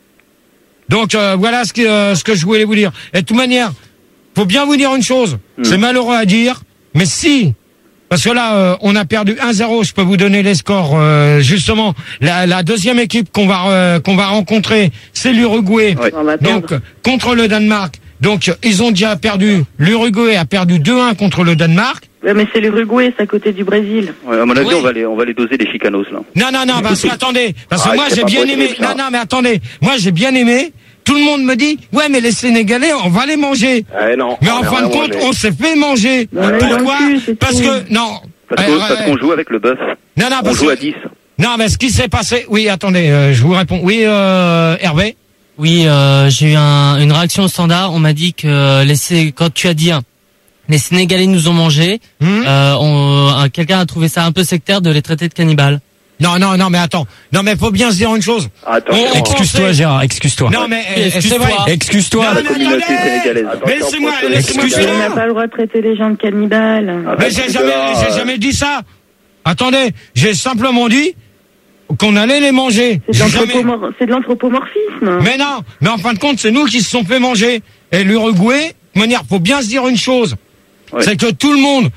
Donc, voilà ce que je voulais vous dire. Et de toute manière, faut bien vous dire une chose. C'est malheureux à dire, mais si, parce que là, on a perdu 1-0, je peux vous donner les scores. Justement, la deuxième équipe qu'on va rencontrer, c'est l'Uruguay. Ouais. Donc, contre le Danemark. Donc, ils ont déjà perdu. L'Uruguay a perdu 2-1 contre le Danemark. Ouais, mais c'est l'Uruguay, c'est à côté du Brésil. Ouais, à mon avis, on va les doser les chicanos, là. Non, parce que attendez, parce que moi j'ai bien aimé. Non, mais attendez, moi j'ai bien aimé. Tout le monde me dit, ouais, mais les Sénégalais, on va les manger. Non. Mais en fin de compte, on s'est fait manger. Pourquoi? Parce que, non. Parce qu'on joue avec le bœuf. Non, on joue à 10. Non, mais ce qui s'est passé, oui, attendez, je vous réponds. Oui, Hervé? Oui, j'ai eu une réaction au standard. On m'a dit que quand tu as dit, les Sénégalais nous ont mangé, quelqu'un a trouvé ça un peu sectaire de les traiter de cannibales. Non, mais attends. Non, mais faut bien se dire une chose. Excuse-toi, Gérard, excuse-toi. Non, mais c'est vrai. Excuse-toi. La communauté sénégalaise. Mais laissez-moi On n'a pas le droit de traiter les gens de cannibales. Mais j'ai jamais dit ça. Attendez, j'ai simplement dit qu'on allait les manger. C'est de l'anthropomorphisme. Mais non, mais en fin de compte, c'est nous qui se sont fait manger. Et l'Uruguay, de manière, faut bien se dire une chose. Ouais. C'est que tout le monde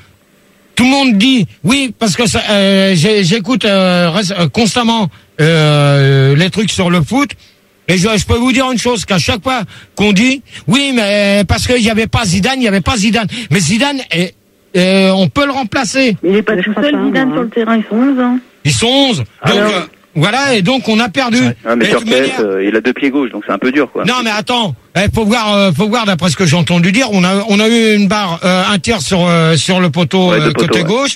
dit oui, parce que j'écoute constamment les trucs sur le foot, et je peux vous dire une chose, qu'à chaque fois qu'on dit oui, mais parce qu'il n'y avait pas Zidane, mais Zidane on peut le remplacer. Mais il n'est pas tout seul, Zidane, sur le terrain, ils sont 11 ans. Ils sont 11, donc voilà, et donc on a perdu. Mais sur PS, il a 2 pieds gauche, donc c'est un peu dur, quoi. Non, mais attends, faut voir d'après ce que j'ai entendu dire, on a eu une barre, un tir sur le poteau, côté gauche.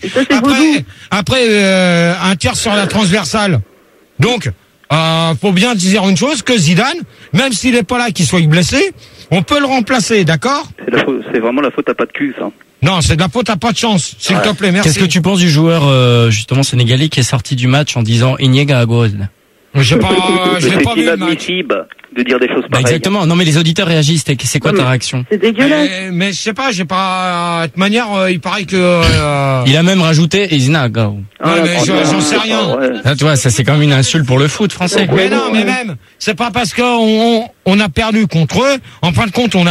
Après un tir sur la transversale. Donc, faut bien dire une chose, que Zidane, même s'il n'est pas là, qu'il soit blessé, on peut le remplacer, d'accord? C'est vraiment la faute à pas de cul, ça. Non, c'est de la faute à pas de chance, s'il te plaît, merci. Qu'est-ce que tu penses du joueur, justement, sénégalais qui est sorti du match en disant Iñiga Agoz? Je l'ai pas vu le match. C'est inadmissible de dire des choses pareilles. Exactement. Non, mais les auditeurs réagissent. C'est quoi ta réaction? C'est dégueulasse. Mais je sais pas, de toute manière, il paraît que... Il a même rajouté Iñiga. Mais j'en sais rien. Là, tu vois, ça c'est quand même une insulte pour le foot français. Mais non, mais même, c'est pas parce qu'on a perdu contre eux. En fin de compte, tout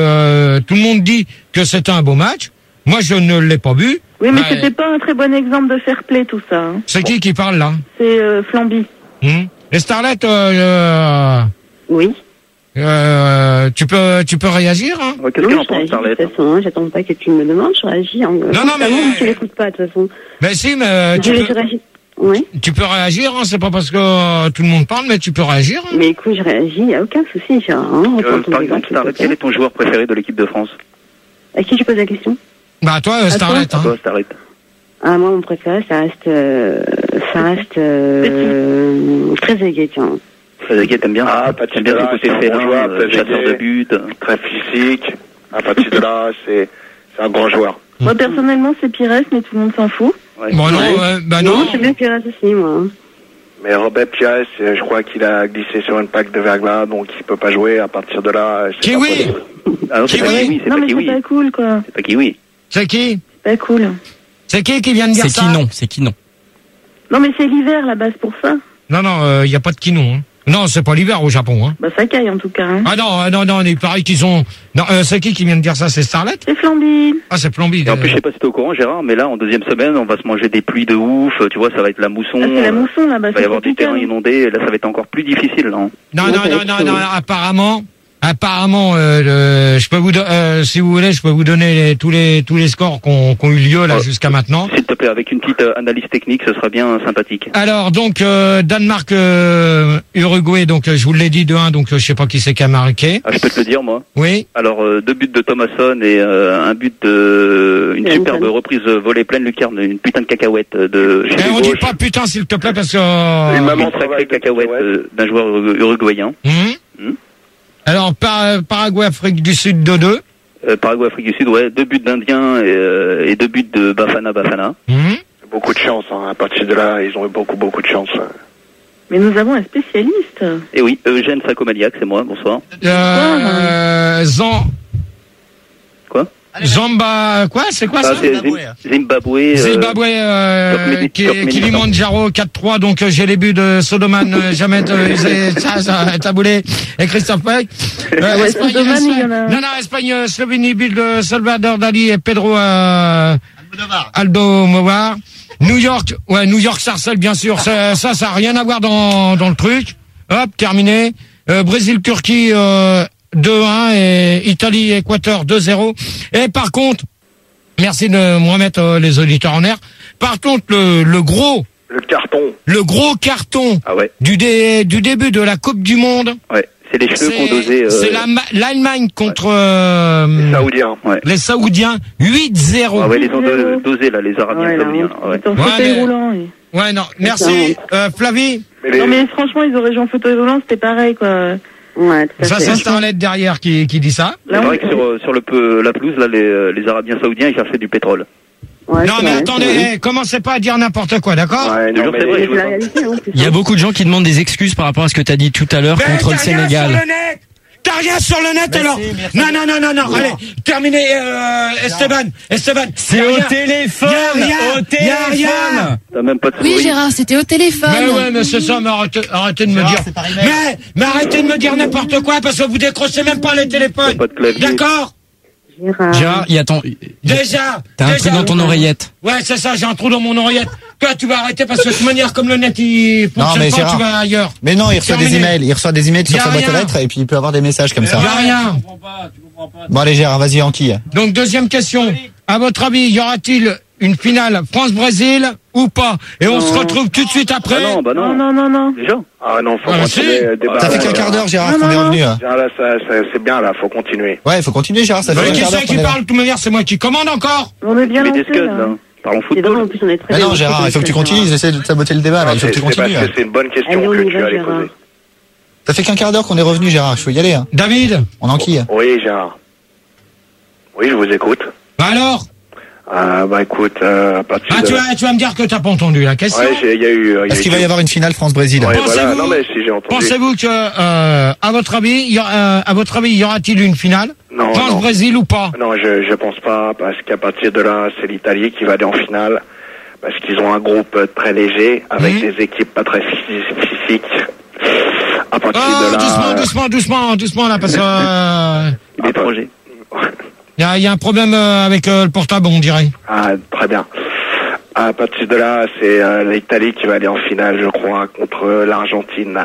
le monde dit que c'était un beau match. Moi, je ne l'ai pas vu. Oui, mais c'était pas un très bon exemple de fair play, tout ça. Hein. C'est qui parle, là? C'est Flamby. Et Starlet, oui. Tu peux réagir, hein? Qu'est-ce qu'elle en pense, Starlet? De toute façon, j'attends pas que tu me demandes, je réagis. Non, mais... tu l'écoutes pas, de toute façon. Mais si, mais... Oui. Tu peux réagir, hein, c'est pas parce que tout le monde parle, mais tu peux réagir. Hein. Mais écoute, je réagis, il n'y a aucun souci, Gérard. Par exemple, Starlet, quel est ton joueur préféré de l'équipe de France? À qui je pose la question? Bah, toi, Starlet, hein. Toi, Starlet. Ah, moi, mon préféré, ça reste très égué, tiens. Très égué, t'aimes bien? T'aimes bien ce côté félin, chasseur de but. Très physique. À partir de là, c'est un grand joueur. Moi, personnellement, c'est Pires, mais tout le monde s'en fout. Ouais. Bon, non. J'aime bien Pires aussi, moi. Mais Robert Pires, je crois qu'il a glissé sur une plaque de verglas, donc il peut pas jouer. À partir de là, c'est Kiwi. Ah non, c'est pas Kiwi, c'est non, pas mais Kiwi. c'est pas cool, quoi. C'est pas Kiwi. C'est qui? Pas cool. C'est qui vient de dire ça? C'est qui non? Non, mais c'est l'hiver, là-bas, c'est pour ça. Non, y a pas de Kinon, hein. Non, c'est pas l'hiver au Japon, hein. Bah, ça caille, en tout cas, hein. Ah non, il paraît qu'ils ont... Non, c'est qui vient de dire ça? C'est Starlet? C'est Flamby. Ah, c'est Flamby. Et en plus, je sais pas si t'es au courant, Gérard, mais là, en deuxième semaine, on va se manger des pluies de ouf, tu vois, ça va être la mousson. Ah, c'est la mousson, là-bas. Il va y avoir des terrains inondés, et là, ça va être encore plus difficile, là. Non, apparemment, apparemment, je peux vous, si vous voulez, je peux vous donner tous les scores qui ont eu lieu là jusqu'à maintenant. S'il te plaît, avec une petite analyse technique, ce sera bien sympathique. Alors donc Danemark, Uruguay, donc je vous l'ai dit 2-1, donc je sais pas qui c'est qui a marqué. Ah, je peux te le dire moi. Oui. Alors 2 buts de Thomasson et un but de une superbe reprise volée pleine lucarne, une putain de cacahuète de. Mais on dit pas putain s'il te plaît parce que. Une maman sacrée cacahuète d'un joueur uruguayen. Alors Paraguay, Afrique du Sud 2-2. Paraguay, Afrique du Sud, ouais, 2 buts d'Indiens et 2 buts de Bafana. Beaucoup de chance, hein. À partir de là, ils ont eu beaucoup de chance. Mais nous avons un spécialiste. Et oui, Eugène Sacomaniac, c'est moi, bonsoir. Zamba, quoi? C'est quoi ça? Zimbabwe. Kilimanjaro 4-3, donc j'ai les buts de Sodoman, Jamet, Taboulé et Christophe Pec. Espagne, Slovénie, but de Salvador Dali et Pedro Almodovar. New York, Sarcelles, bien sûr. Ça a rien à voir dans le truc. Hop, terminé. Brésil, Turquie, 2-1 et Italie, Équateur 2-0. Et par contre, merci de me remettre les auditeurs en air. Par contre, le gros carton du début de la Coupe du Monde. Ouais, c'est les cheveux qu'on dosait. C'est l'Allemagne contre les Saoudiens 8-0. Ah ouais, les ont dosés là, les Arabiens saoudiens. Fauteuil roulant. Ouais, non, merci. Flavie. Non mais franchement, ils auraient joué en fauteuil roulant, c'était pareil quoi. Ouais, ça c'est Starlet derrière qui dit ça. C'est vrai que sur la pelouse là, les Arabiens saoudiens ils cherchaient du pétrole. Ouais, non mais attendez, commencez pas à dire n'importe quoi, d'accord? Ouais, c'est vrai. Il y a beaucoup de gens qui demandent des excuses par rapport à ce que tu as dit tout à l'heure contre le Sénégal. T'as rien sur le net alors? Non, allez, terminez, Esteban. C'est au téléphone, T'as même pas de Oui, Gérard, c'était au téléphone. Mais c'est ça, mais arrêtez de me dire. Mais arrêtez de me dire n'importe quoi parce que vous décrochez même pas les téléphones. D'accord? Gérard, il y a Déjà. T'as un trou dans ton oreillette. Ouais, c'est ça, j'ai un trou dans mon oreillette. Toi, tu vas arrêter parce que de toute manière, comme le net, il fonctionne pas, tu vas ailleurs. Mais non, il reçoit des emails. Il reçoit des emails sur sa boîte aux lettres et puis il peut avoir des messages comme ça. Il y a rien. Tu comprends pas. Bon, allez, Gérard, vas-y, Anquille. Donc, deuxième question. À votre avis, y aura-t-il une finale France-Brésil ou pas? Et on se retrouve tout de suite après. Non. Non. Déjà? Ah non, faut continuer. Ça fait qu'un quart d'heure, Gérard, qu'on est revenu. Là, c'est bien, là, faut continuer. Ouais, il faut continuer, Gérard, ça fait qui c'est qui parle? De toute manière, c'est moi qui commande encore. On est bien lancé, là. Parlons football. Mais non, Gérard, il faut que tu continues, ils essaient de saboter le débat, là, il faut que tu continues. C'est une bonne question que tu allais poser. Ça fait qu'un quart d'heure qu'on est revenu, Gérard, je peux y aller, hein. David? On enquille. Oui, Gérard. Oui, je vous écoute. Bah alors? Écoute, à partir tu vas me dire que t'as pas entendu la question. Ouais, il y a eu. Est-ce qu'il va y avoir une finale France-Brésil? Ouais, voilà. Non, mais si j'ai entendu. Pensez-vous que, à votre avis, y aura-t-il une finale? Non. France-Brésil ou pas? Non, je pense pas, parce qu'à partir de là, c'est l'Italie qui va aller en finale, parce qu'ils ont un groupe très léger, avec des équipes pas très physiques. À partir de là. Doucement, là, parce que, il est projet. il y a un problème avec le portable, on dirait. Ah, très bien. À partir de là, c'est l'Italie qui va aller en finale, je crois, contre l'Argentine.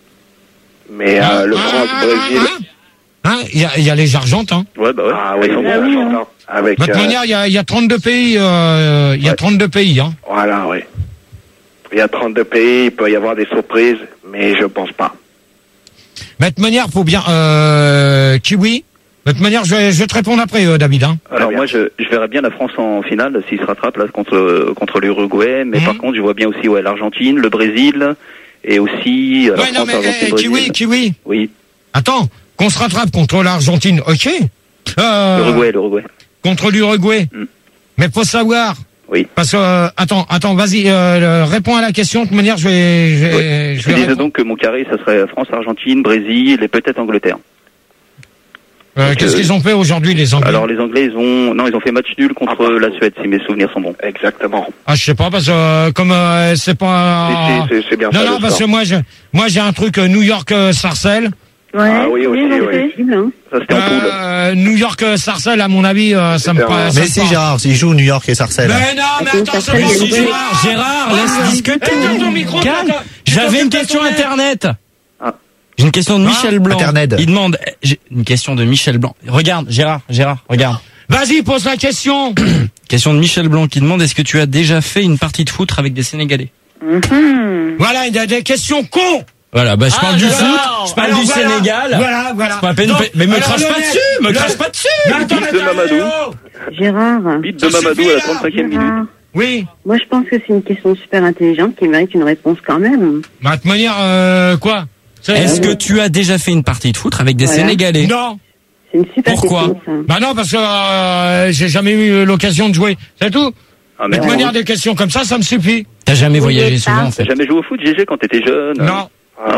Mais le France-Brésil... Il y a les Argentins. Ouais, bah ouais. Ah oui, ils sont Argentins. De toute manière, il y a 32 pays, il y a 32 pays, hein. Voilà, oui. Il y a 32 pays, il peut y avoir des surprises, mais je pense pas. Mais de toute manière, faut bien, Kiwi. De toute manière, je vais te répondre après, David, hein. Alors moi, je verrais bien la France en finale s'il se rattrape là contre l'Uruguay, mais par contre, je vois bien aussi l'Argentine, le Brésil et aussi la France, Argentine, Kiwi. Oui. Attends, qu'on se rattrape contre l'Argentine, ok. L'Uruguay. Contre l'Uruguay. Mais faut savoir. Oui. Parce que attends, vas-y, réponds à la question. De toute manière, je disais donc que mon carré, ça serait France, Argentine, Brésil et peut-être Angleterre. Qu'est-ce qu'ils ont fait aujourd'hui, les Anglais? Alors les Anglais, ils ont fait match nul contre la Suède, si mes souvenirs sont bons. Exactement. Ah, je sais pas, parce que comme c'est pas. C'est bien. Non, parce que moi j'ai un truc New York Sarcelles. Ouais. Ah oui, aussi. Ça c'était en poule. New York Sarcelles, à mon avis, ça me passe. Mais si, Gérard, s'ils jouent New York et Sarcelles. Mais non, mais attends, c'est Gérard, laisse discuter. Calme. J'avais une question internet. J'ai une question de Michel Blanc. Internet. Il demande, j'ai une question de Michel Blanc. Regarde, Gérard, regarde. Vas-y, pose la question. Question de Michel Blanc qui demande, est-ce que tu as déjà fait une partie de foot avec des Sénégalais? Voilà, il y a des questions cons. Voilà, bah, je parle du foot, je parle du voilà, Sénégal. Voilà. C'est pas la peine, mais me crache pas dessus, Bite de Mamadou. Gérard. Bite de Mamadou à la 35e minute. Oui. Moi, je pense que c'est une question super intelligente qui mérite une réponse quand même. Bah, de toute manière, quoi? Est-ce que tu as déjà fait une partie de foot avec des Sénégalais? Non. C'est une super Pourquoi question, ça. Bah non, parce que j'ai jamais eu l'occasion de jouer. C'est tout. De toute manière, des questions comme ça me suffit. T'as jamais voyagé souvent, en fait? T'as jamais joué au foot, GG, quand t'étais jeune? Non.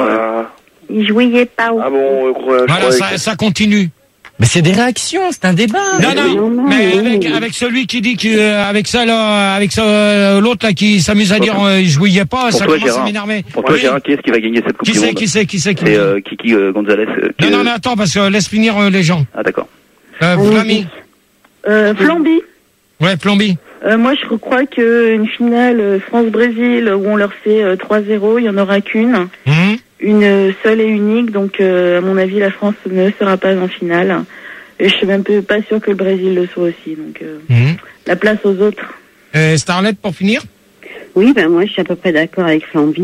Il jouait pas au Ah bon, voilà, ça continue. Mais c'est des réactions, c'est un débat. Non, mais avec celui qui dit avec l'autre là qui s'amuse à dire il jouait pas, pour ça toi, commence Gérard, à m'énerver. Pour toi, Gérard, qui est-ce qui va gagner cette Coupe du Monde? Qui c'est C'est Kiki Gonzalez. Non, mais attends, parce que laisse finir les gens. Ah, d'accord. Flammy. Flamby. Ouais, Flamby. Moi, je crois qu'une finale France-Brésil où on leur fait 3-0, il y en aura qu'une. Une seule et unique, donc à mon avis, la France ne sera pas en finale. Et je suis même pas sûr que le Brésil le soit aussi, donc la place aux autres. Starlet, pour finir? Oui, ben moi, je suis à peu près d'accord avec Flamby.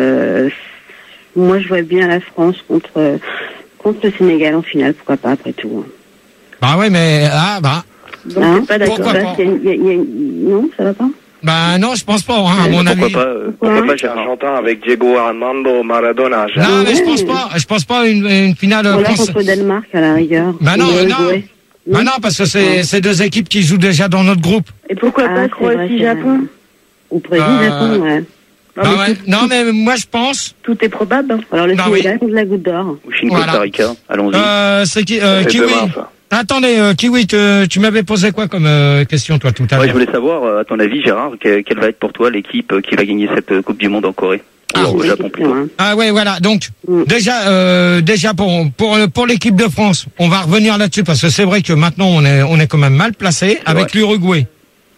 Moi, je vois bien la France contre le Sénégal en finale, pourquoi pas, après tout. Bah ouais, mais Donc, t'es pas d'accord? Pourquoi pas? Non, ça va pas? Bah non, je pense pas, à mon avis. Pourquoi pas j'ai Argentin avec Diego Armando Maradona? Non, mais je pense pas une finale Voilà, contre le Danemark, à la rigueur. Bah non, parce que c'est deux équipes qui jouent déjà dans notre groupe. Et pourquoi pas Croatie-Japon? Ou Brésil-Japon, ouais. Non, mais moi je pense. Tout est probable. Alors le Sénégal contre la Goutte d'Or. Ou Chine-Costa Rica, allons-y. C'est Kiwi. Attendez, Kiwi, tu m'avais posé quoi comme question, toi, tout à l'heure? Ouais, je voulais savoir, à ton avis, Gérard, quelle va être pour toi l'équipe qui va gagner cette Coupe du Monde en Corée? Au Japon, plutôt. Ah ouais, voilà. Donc, déjà pour l'équipe de France, on va revenir là-dessus parce que c'est vrai que maintenant on est quand même mal placé avec l'Uruguay.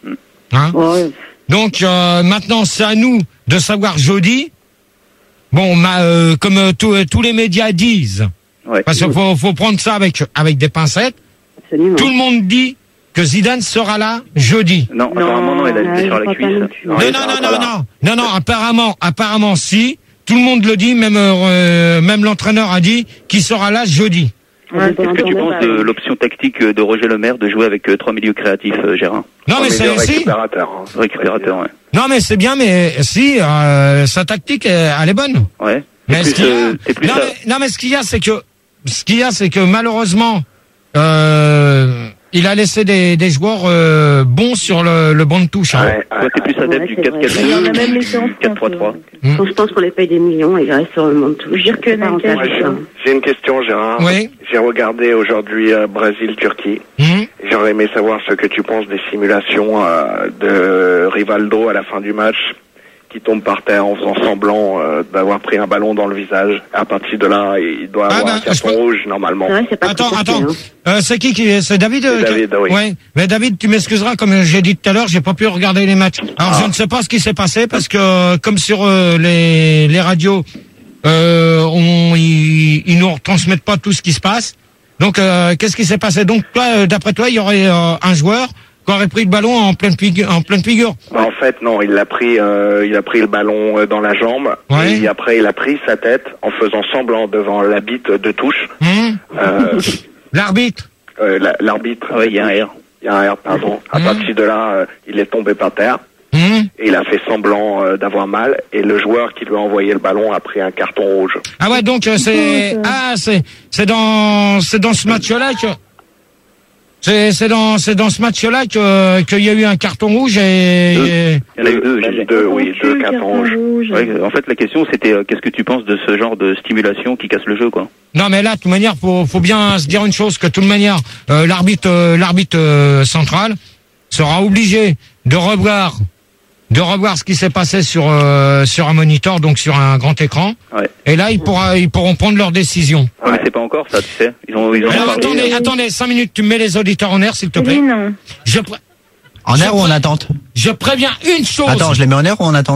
Donc, maintenant, c'est à nous de savoir jeudi. Bon, comme tous les médias disent. Ouais. Parce qu'il faut prendre ça avec des pincettes. Absolument. Tout le monde dit que Zidane sera là jeudi. Non, apparemment non, il a été sur la cuisse. Non, apparemment si. Tout le monde le dit, même l'entraîneur a dit qu'il sera là jeudi. Qu'est-ce que tu penses de l'option tactique de Roger Lemaire de jouer avec 3 milieux créatifs, Gérard? Non, mais c'est récupérateur, ouais. Non, mais c'est bien, mais si, sa tactique, elle est bonne. Ouais. Mais ce qu'il y a, c'est que malheureusement, il a laissé des joueurs bons sur le banc de touche. Toi, t'es plus adepte du 4-4-2, 4-3-3. Je pense qu'on les paye des millions et il reste sur le banc de touche. J'ai une question, Gérard. Oui. J'ai regardé aujourd'hui Brésil-Turquie. J'aurais aimé savoir ce que tu penses des simulations de Rivaldo à la fin du match, qui tombe par terre en faisant semblant d'avoir pris un ballon dans le visage. À partir de là, il doit avoir un carton rouge normalement. Attends. C'est David? C'est David, oui. Ouais. Mais David, tu m'excuseras, comme j'ai dit tout à l'heure, j'ai pas pu regarder les matchs. Alors je ne sais pas ce qui s'est passé parce que comme sur les radios, ils nous retransmettent pas tout ce qui se passe. Donc qu'est-ce qui s'est passé? Donc toi, d'après toi, il y aurait un joueur qui aurait pris le ballon en pleine figure. En fait, non, il a pris le ballon dans la jambe. Ouais. Et après, il a pris sa tête en faisant semblant devant la bite de touche. L'arbitre. L'arbitre. Oui, il y a un R. Il y a un R, pardon. À partir de là, il est tombé par terre. Et il a fait semblant d'avoir mal. Et le joueur qui lui a envoyé le ballon a pris un carton rouge. Ah ouais, donc c'est dans ce match-là que. C'est dans ce match-là qu'il y a eu un carton rouge et... Il y en a eu deux cartons rouges. Ouais, en fait, la question, c'était qu'est-ce que tu penses de ce genre de stimulation qui casse le jeu, quoi? Non, mais là, de toute manière, faut bien se dire une chose, que de toute manière, l'arbitre central sera obligé de revoir ce qui s'est passé sur un moniteur, donc sur un grand écran. Ouais. Et là, ils pourront prendre leur décision. Ouais, mais c'est pas encore ça, tu sais. Ils ont alors, attendez, 5 minutes, tu mets les auditeurs en air, s'il te plaît. Oui, non. En air ou en attente? Je préviens une chose. Attends, je les mets en air ou en attente?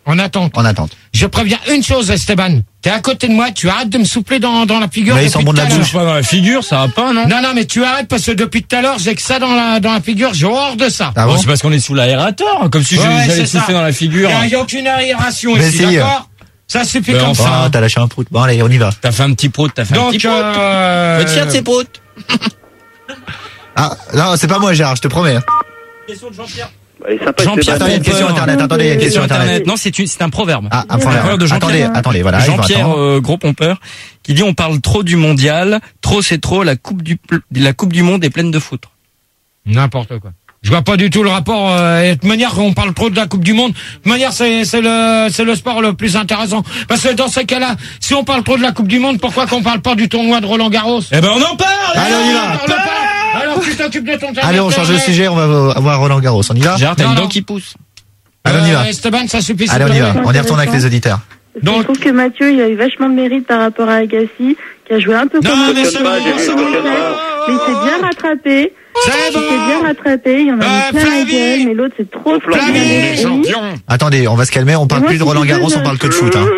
En attente. En attente. Je préviens une chose, Esteban. T'es à côté de moi, tu arrêtes de me souffler dans la figure. Mais ils sont bons de la bouche. Pas dans la figure, ça va pas, non? Non, mais tu arrêtes parce que depuis tout à l'heure, j'ai que ça dans la figure, j'ai horreur de ça. Ah bon? C'est parce qu'on est sous l'aérateur, comme si j'allais souffler dans la figure. Il n'y a aucune aération Mais ici, si. d'accord? Ça suffit Ben comme enfin. ça. Ah, t'as lâché un prout. Bon, allez, on y va. T'as fait un petit prout, t'as fait un petit prout. Faut être fier de ses proutes. Ah, non, c'est pas moi, Gérard, je te promets. Bah, il est sympa, Jean-Pierre, Attends, il y a une question internet. Attendez, il y a une question internet. Non, c'est un proverbe. Ah, un proverbe proverbe. de Jean-Pierre. Attendez, voilà. Jean-Pierre, gros pompeur, qui dit on parle trop du mondial, trop c'est trop, la coupe du monde est pleine de foutre. N'importe quoi. Je vois pas du tout le rapport. Et de toute manière, on parle trop de la Coupe du Monde. De toute manière, c'est le sport le plus intéressant. Parce que dans ces cas-là, si on parle trop de la Coupe du Monde, pourquoi qu'on parle pas du tournoi de Roland Garros? Eh ben, on en parle! Allez, on y va. Alors tu t'occupes de ton terrain. Allez, on change de sujet, on va voir Roland Garros. On y va? Gérard, t'as une dent qui pousse. Allez, on y va. Esteban, ça suffit. Allez, on y va. On y retourne avec les auditeurs. Donc, je trouve que Mathieu, il a eu vachement de mérite par rapport à Agassi, qui a joué un peu comme un mais c'est bon, mais il s'est bien rattrapé. C'est bon. Il s'est bien rattrapé, il y en a mis plein la gueule, mais l'autre c'est trop Flavie, champion. Attendez, on va se calmer, on parle plus de Roland Garros, on parle que de foot. Hein.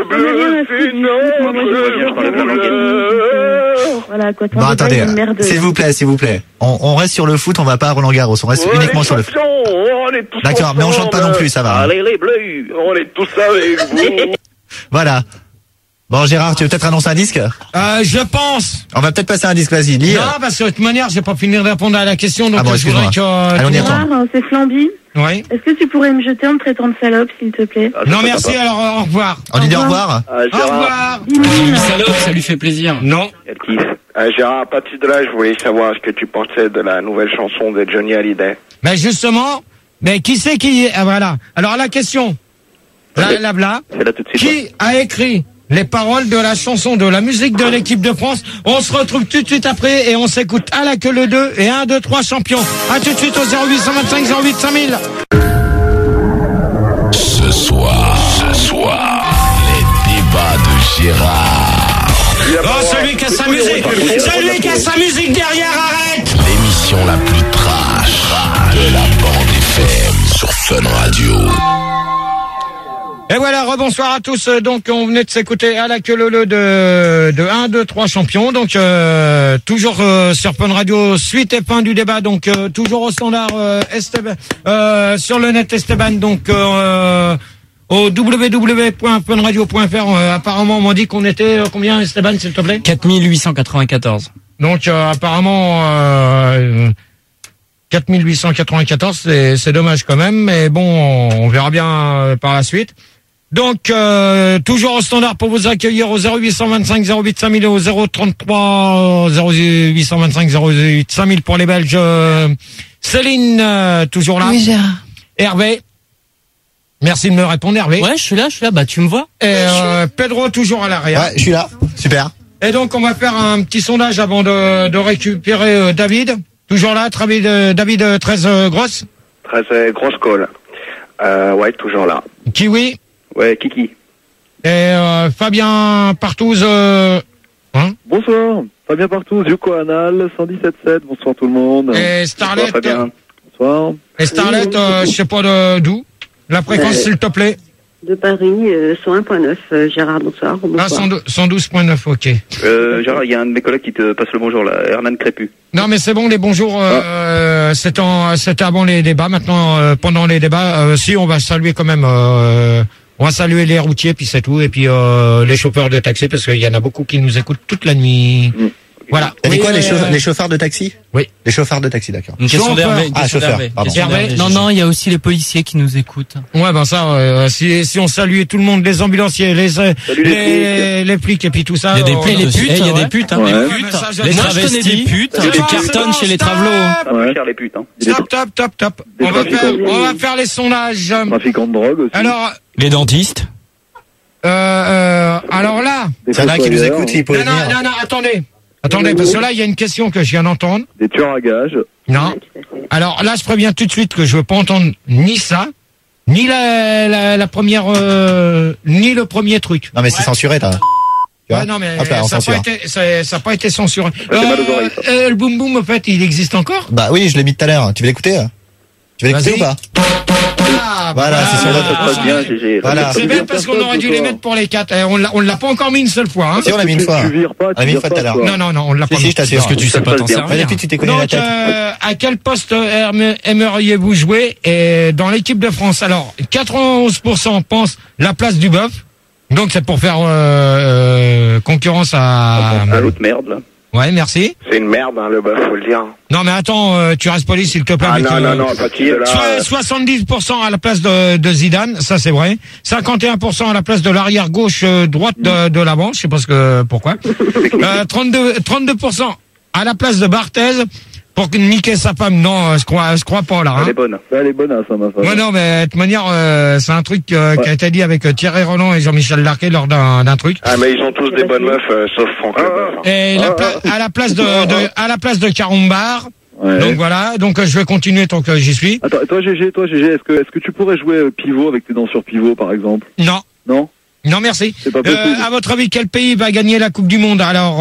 Voilà, quoi, Bon, attendez, s'il vous plaît. On reste sur le foot, on va pas à Roland Garros, on reste uniquement sur le foot. D'accord, mais on chante pas non plus, ça va. Allez les bleus, on est tous avec vous. Voilà. Bon, Gérard, tu veux peut-être annoncer un disque? Je pense. On va peut-être passer un disque, vas-y, lis. Non, parce que de toute manière, j'ai pas fini de répondre à la question, donc Ah bon, je voudrais excuse-moi. que... Allez, on y retourne. C'est Flamby. Oui. Est-ce que tu pourrais me jeter en me traitant de salope, s'il te plaît? Non, merci, alors au revoir. On dit au revoir? Au revoir. Salope, ça lui fait plaisir. Non. Gérard, à partir de là, je voulais savoir ce que tu pensais de la nouvelle chanson de Johnny Hallyday. Mais justement, mais qui c'est qui... Ah, voilà. Alors la question, blabla, qui a écrit les paroles de la chanson, de la musique de l'équipe de France? On se retrouve tout de suite après et on s'écoute à la queue le 2 et 1, 2, 3 champions. À tout de suite au 0825 08 5000. Ce soir, les débats de Gérard. Oh, celui qui a sa musique, celui qui a sa musique derrière, arrête! L'émission la plus trash de la bande FM sur Fun Radio. Et voilà, rebonsoir à tous. Donc, on venait de s'écouter à la queue le de 1, 2, 3 champions. Donc, toujours sur Fun Radio, suite et fin du débat. Donc, toujours au standard Esteban, sur le net Esteban. Donc, au www.funradio.fr. Apparemment, on m'a dit qu'on était combien, Esteban, s'il te plaît? 4894. Donc, apparemment... 4894, c'est dommage quand même, mais bon, on verra bien par la suite. Donc, toujours au standard pour vous accueillir au 0825 08 5000 et au 033 0825 08 5000 pour les Belges. Céline, toujours là. Oui, Gérard. Hervé. Merci de me répondre, Hervé. Ouais, je suis là, bah tu me vois. Et Pedro, toujours à l'arrière. Ouais, je suis là. Super. Et donc, on va faire un petit sondage avant de récupérer David. Toujours là, David 13 grosses. 13 grosses calls. Ouais, toujours là. Kiwi. Ouais, Kiki. Et Fabien Partouze. Bonsoir, Fabien Partouze, Yoko Anal, 117.7, bonsoir tout le monde. Et Starlet. Bonsoir, Fabien. Bonsoir. Et Starlet, je sais pas d'où. La fréquence, s'il te plaît. De Paris, 101.9, Gérard, bonsoir. Ah, 112.9, ok. Gérard, il y a un de mes collègues qui te passe le bonjour là, Hernan Crépu. Non, mais c'est bon, les bonjours, c'était avant les débats. Maintenant, pendant les débats, si, on va saluer quand même, on va saluer les routiers, puis c'est tout, et puis les chauffeurs de taxi, parce qu'il y en a beaucoup qui nous écoutent toute la nuit. Voilà. T'as dit quoi, les chauffeurs de taxi? Oui. Les chauffeurs de taxi, d'accord. Une question d'Hervé. Ah, chauffeur, pardon. Non, il y a aussi les policiers qui nous écoutent. Ouais, ben ça, si on salue tout le monde, les ambulanciers, les flics et puis tout ça. Il y a des putes, il y a des putes, hein. Les Moi, je connais des putes. qui cartonnent chez les travelots. Ça va faire les putes, hein. Stop. On va faire les sondages. Trafiquants de drogue aussi. Alors. Les dentistes. Alors là. Il y en a qui nous écoutent, ils peuvent venir. Non, attendez, parce que là, il y a une question que je viens d'entendre. Des tueurs à gages. Non. Alors là, je préviens tout de suite que je veux pas entendre ni ça, ni la première, ni le premier truc. Non, mais c'est censuré, t'as. Ouais, non, mais hop là, ça n'a pas été censuré. Le boom boom, en fait, il existe encore? Bah oui, je l'ai mis tout à l'heure. Tu veux l'écouter? Tu veux l'écouter ou pas? Voilà, c'est sur votre Ça se passe bien, GG. Voilà. C'est bête parce qu'on aurait dû les mettre pour les 4. On l'a pas encore mis une seule fois. Hein. Si, on l'a mis une fois. Tu vires pas, On l'a mis une fois tout à l'heure. Non, on l'a pas mis. Si, je t'assure. Parce que tu sais pas t'en servir. Depuis, tu t'es connu la Donc, tête. à quel poste aimeriez-vous jouer dans l'équipe de France? Alors, 91% pensent la place du bœuf. Donc, c'est pour faire concurrence à l'autre merde, là. Ouais, merci. C'est une merde, hein, le bœuf, faut le dire. Non, mais attends, tu restes poli, s'il te plaît. Ah non, pas qui là. 70% à la place de Zidane, ça c'est vrai. 51% à la place de l'arrière gauche droite de l'avant, je sais pas pourquoi. 32% à la place de Barthez pour niquer sa femme. Non, je crois pas là. Hein. Elle est bonne. Elle est bonne, ça, ma femme. Ouais, non, mais de toute manière, c'est un truc qui a été dit avec Thierry Roland et Jean-Michel Larquet lors d'un truc. Ah, mais ils ont tous des bonnes meufs, sauf Franck Leboeuf. Et à la place de Carombar. Ouais. Donc voilà, donc je vais continuer tant que j'y suis. Attends, toi GG, est-ce que tu pourrais jouer pivot avec tes dents sur pivot, par exemple? Non. Non? Non, merci. C'est pas possible. À votre avis, quel pays va gagner la Coupe du Monde? Alors,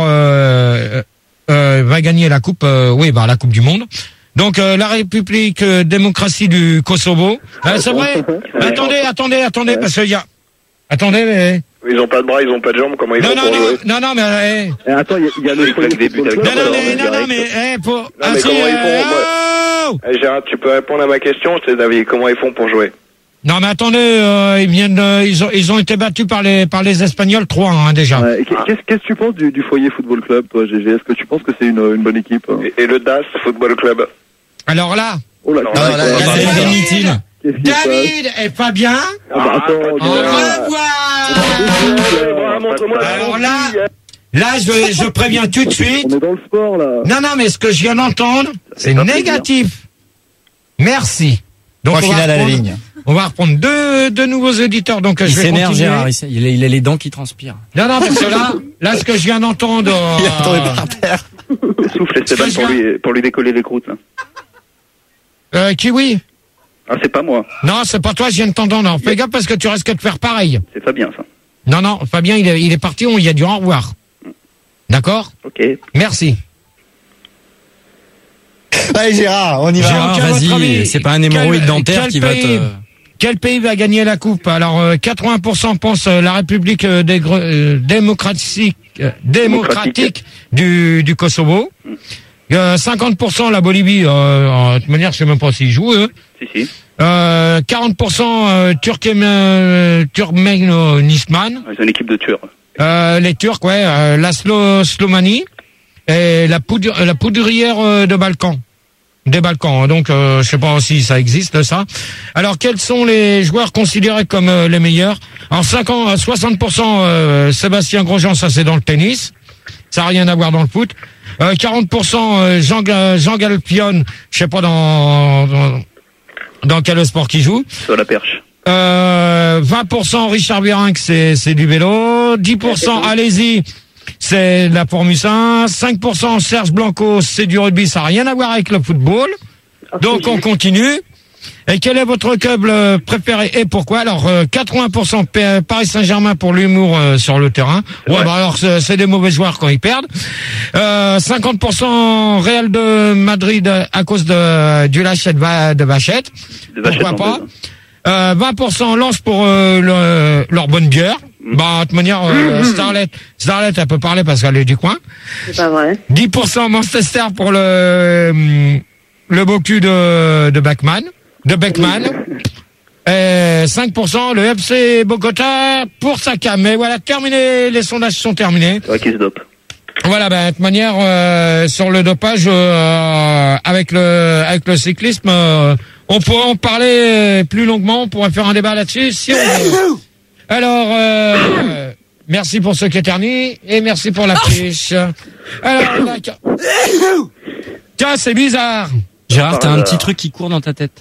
va gagner la Coupe, la Coupe du Monde. Donc, la République démocratie du Kosovo. C'est vrai? Attendez, parce qu'il y a... Attendez, mais... Ils ont pas de bras, ils ont pas de jambes, comment ils font pour jouer? Non, mais... Attends, il y a le comment ils font? Gérard, tu peux répondre à ma question, c'est David, comment ils font pour jouer? Non, mais attendez, ils ont été battus par les Espagnols 3 hein, déjà. Ouais, qu'est-ce que tu penses du Foyer Football Club, toi, GG? Est-ce que tu penses que c'est une bonne équipe? Et le DAS Football Club? Alors là... Oh là, David et Fabien. Au revoir. Alors là, je préviens tout de suite. On est dans le sport, là. Non, mais ce que je viens d'entendre, c'est négatif. Merci. Donc, final à la ligne. On va reprendre deux nouveaux auditeurs. Donc, il je vais s'énerve, continuer. Gérard. Il a les dents qui transpirent. Non, parce que là, ce que je viens d'entendre. Il est tombé par terre. Souffle Esteban pour lui décoller les croûtes, là. Kiwi. Ah, c'est pas moi. Non, c'est pas toi, je viens de t'entendre. Fais gaffe parce que tu risques de faire pareil. C'est Fabien, ça. Non, Fabien, il est parti, il a dit au revoir. D'accord? Ok. Merci. Allez, Gérard, on y va. Gérard, vas-y, c'est pas un hémorroïde dentaire qui va te... Quel pays va gagner la coupe? Alors, 80% pensent la République démocratique du Kosovo. 50% la Bolivie, de toute manière, je sais même pas s'ils jouent, eux. Si. 40% Turkménistan. C'est une équipe de Turcs. Les Turcs, ouais. La Slovénie et la poudrière des Balkans. Donc, je sais pas si ça existe, ça. Alors, quels sont les joueurs considérés comme les meilleurs? Alors, 60% Sébastien Grosjean, ça c'est dans le tennis. Ça n'a rien à voir dans le foot. 40% Jean Galpion, je sais pas dans quel sport qu'il joue. Sur la perche. 20% Richard Virenque, c'est du vélo. 10% allez-y, c'est de la Formule 1. 5% Serge Blanco, c'est du rugby, ça n'a rien à voir avec le football. Donc on continue. Et quel est votre club préféré et pourquoi? Alors 80% Paris Saint-Germain pour l'humour sur le terrain. Ouais, alors c'est des mauvais joueurs quand ils perdent. 50% Real de Madrid à cause du lâcher de Vachette. Pourquoi pas? 20% Lens pour leur bonne bière. Bah, de toute manière, Starlet, elle peut parler parce qu'elle est du coin. C'est pas vrai. 10% Manchester pour le beau cul de Beckman. Et 5% le FC Bogota pour Saka. Mais voilà, terminé, les sondages sont terminés. C'est vrai qu'il se dope. Voilà, de toute manière, sur le dopage, avec le cyclisme, on pourrait en parler plus longuement, on pourrait faire un débat là-dessus si on veut. Alors, merci pour ceux qui éternuent et merci pour la fiche. Alors, tiens, c'est bizarre. Gérard, t'as un petit truc qui court dans ta tête.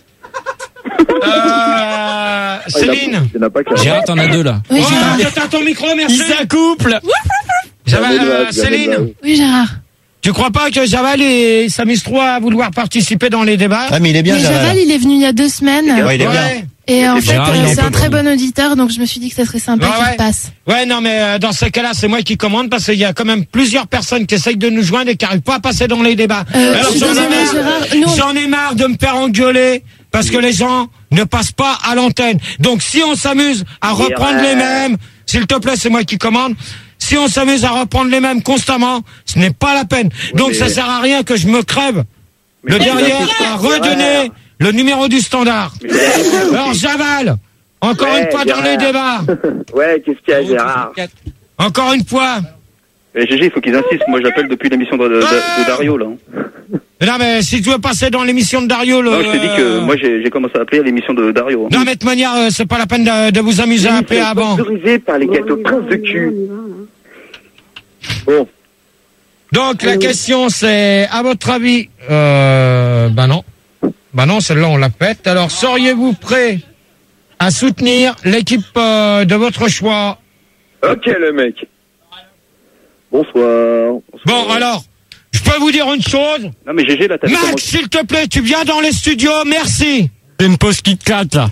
Céline. Gérard, t'en as deux là. Oui, Gérard. Gérard. T'as ton micro, merci. Il s'accouple. Céline. Oui, Gérard. Tu crois pas que Javal s'amuse trop à vouloir participer dans les débats? Ah, mais il est bien, Mais Javal, il est venu il y a 2 semaines. Ouais, il est bien. Et en fait, Gérard, c'est un très bon auditeur, donc je me suis dit que ça serait sympa qu'il repasse. Ouais, non, mais dans ces cas-là, c'est moi qui commande parce qu'il y a quand même plusieurs personnes qui essayent de nous joindre et qui n'arrivent pas à passer dans les débats. Alors, je suis désolée, Gérard. j'en ai marre de me faire engueuler parce que les gens ne passent pas à l'antenne. Donc si on s'amuse à reprendre les mêmes, s'il te plaît, c'est moi qui commande. Si on s'amuse à reprendre les mêmes constamment, ce n'est pas la peine. Donc ça sert à rien que je me crève le derrière à redonner le numéro du standard. Alors j'avale. Encore une fois dans les débats. Ouais, qu'est-ce qu'il y a, Gérard? Encore une fois. GG, il faut qu'ils insistent. Moi, j'appelle depuis l'émission de Dario, là. Non, mais si tu veux passer dans l'émission de Dario... Non, je t'ai dit que moi, j'ai commencé à appeler à l'émission de Dario. Non, mais de toute manière, c'est pas la peine de vous amuser à appeler avant. Autorisé par les gâteaux prince de cul. Bon. Donc, la question, c'est, à votre avis... Bah non, celle-là, on l'a faite. Alors, seriez-vous prêt à soutenir l'équipe de votre choix? Ok, le mec. Bonsoir. Bon, alors, je peux vous dire une chose? Non, mais GG, là, t'as Max, s'il te plaît, tu viens dans les studios, merci. C'est une pause Kit Kat, là.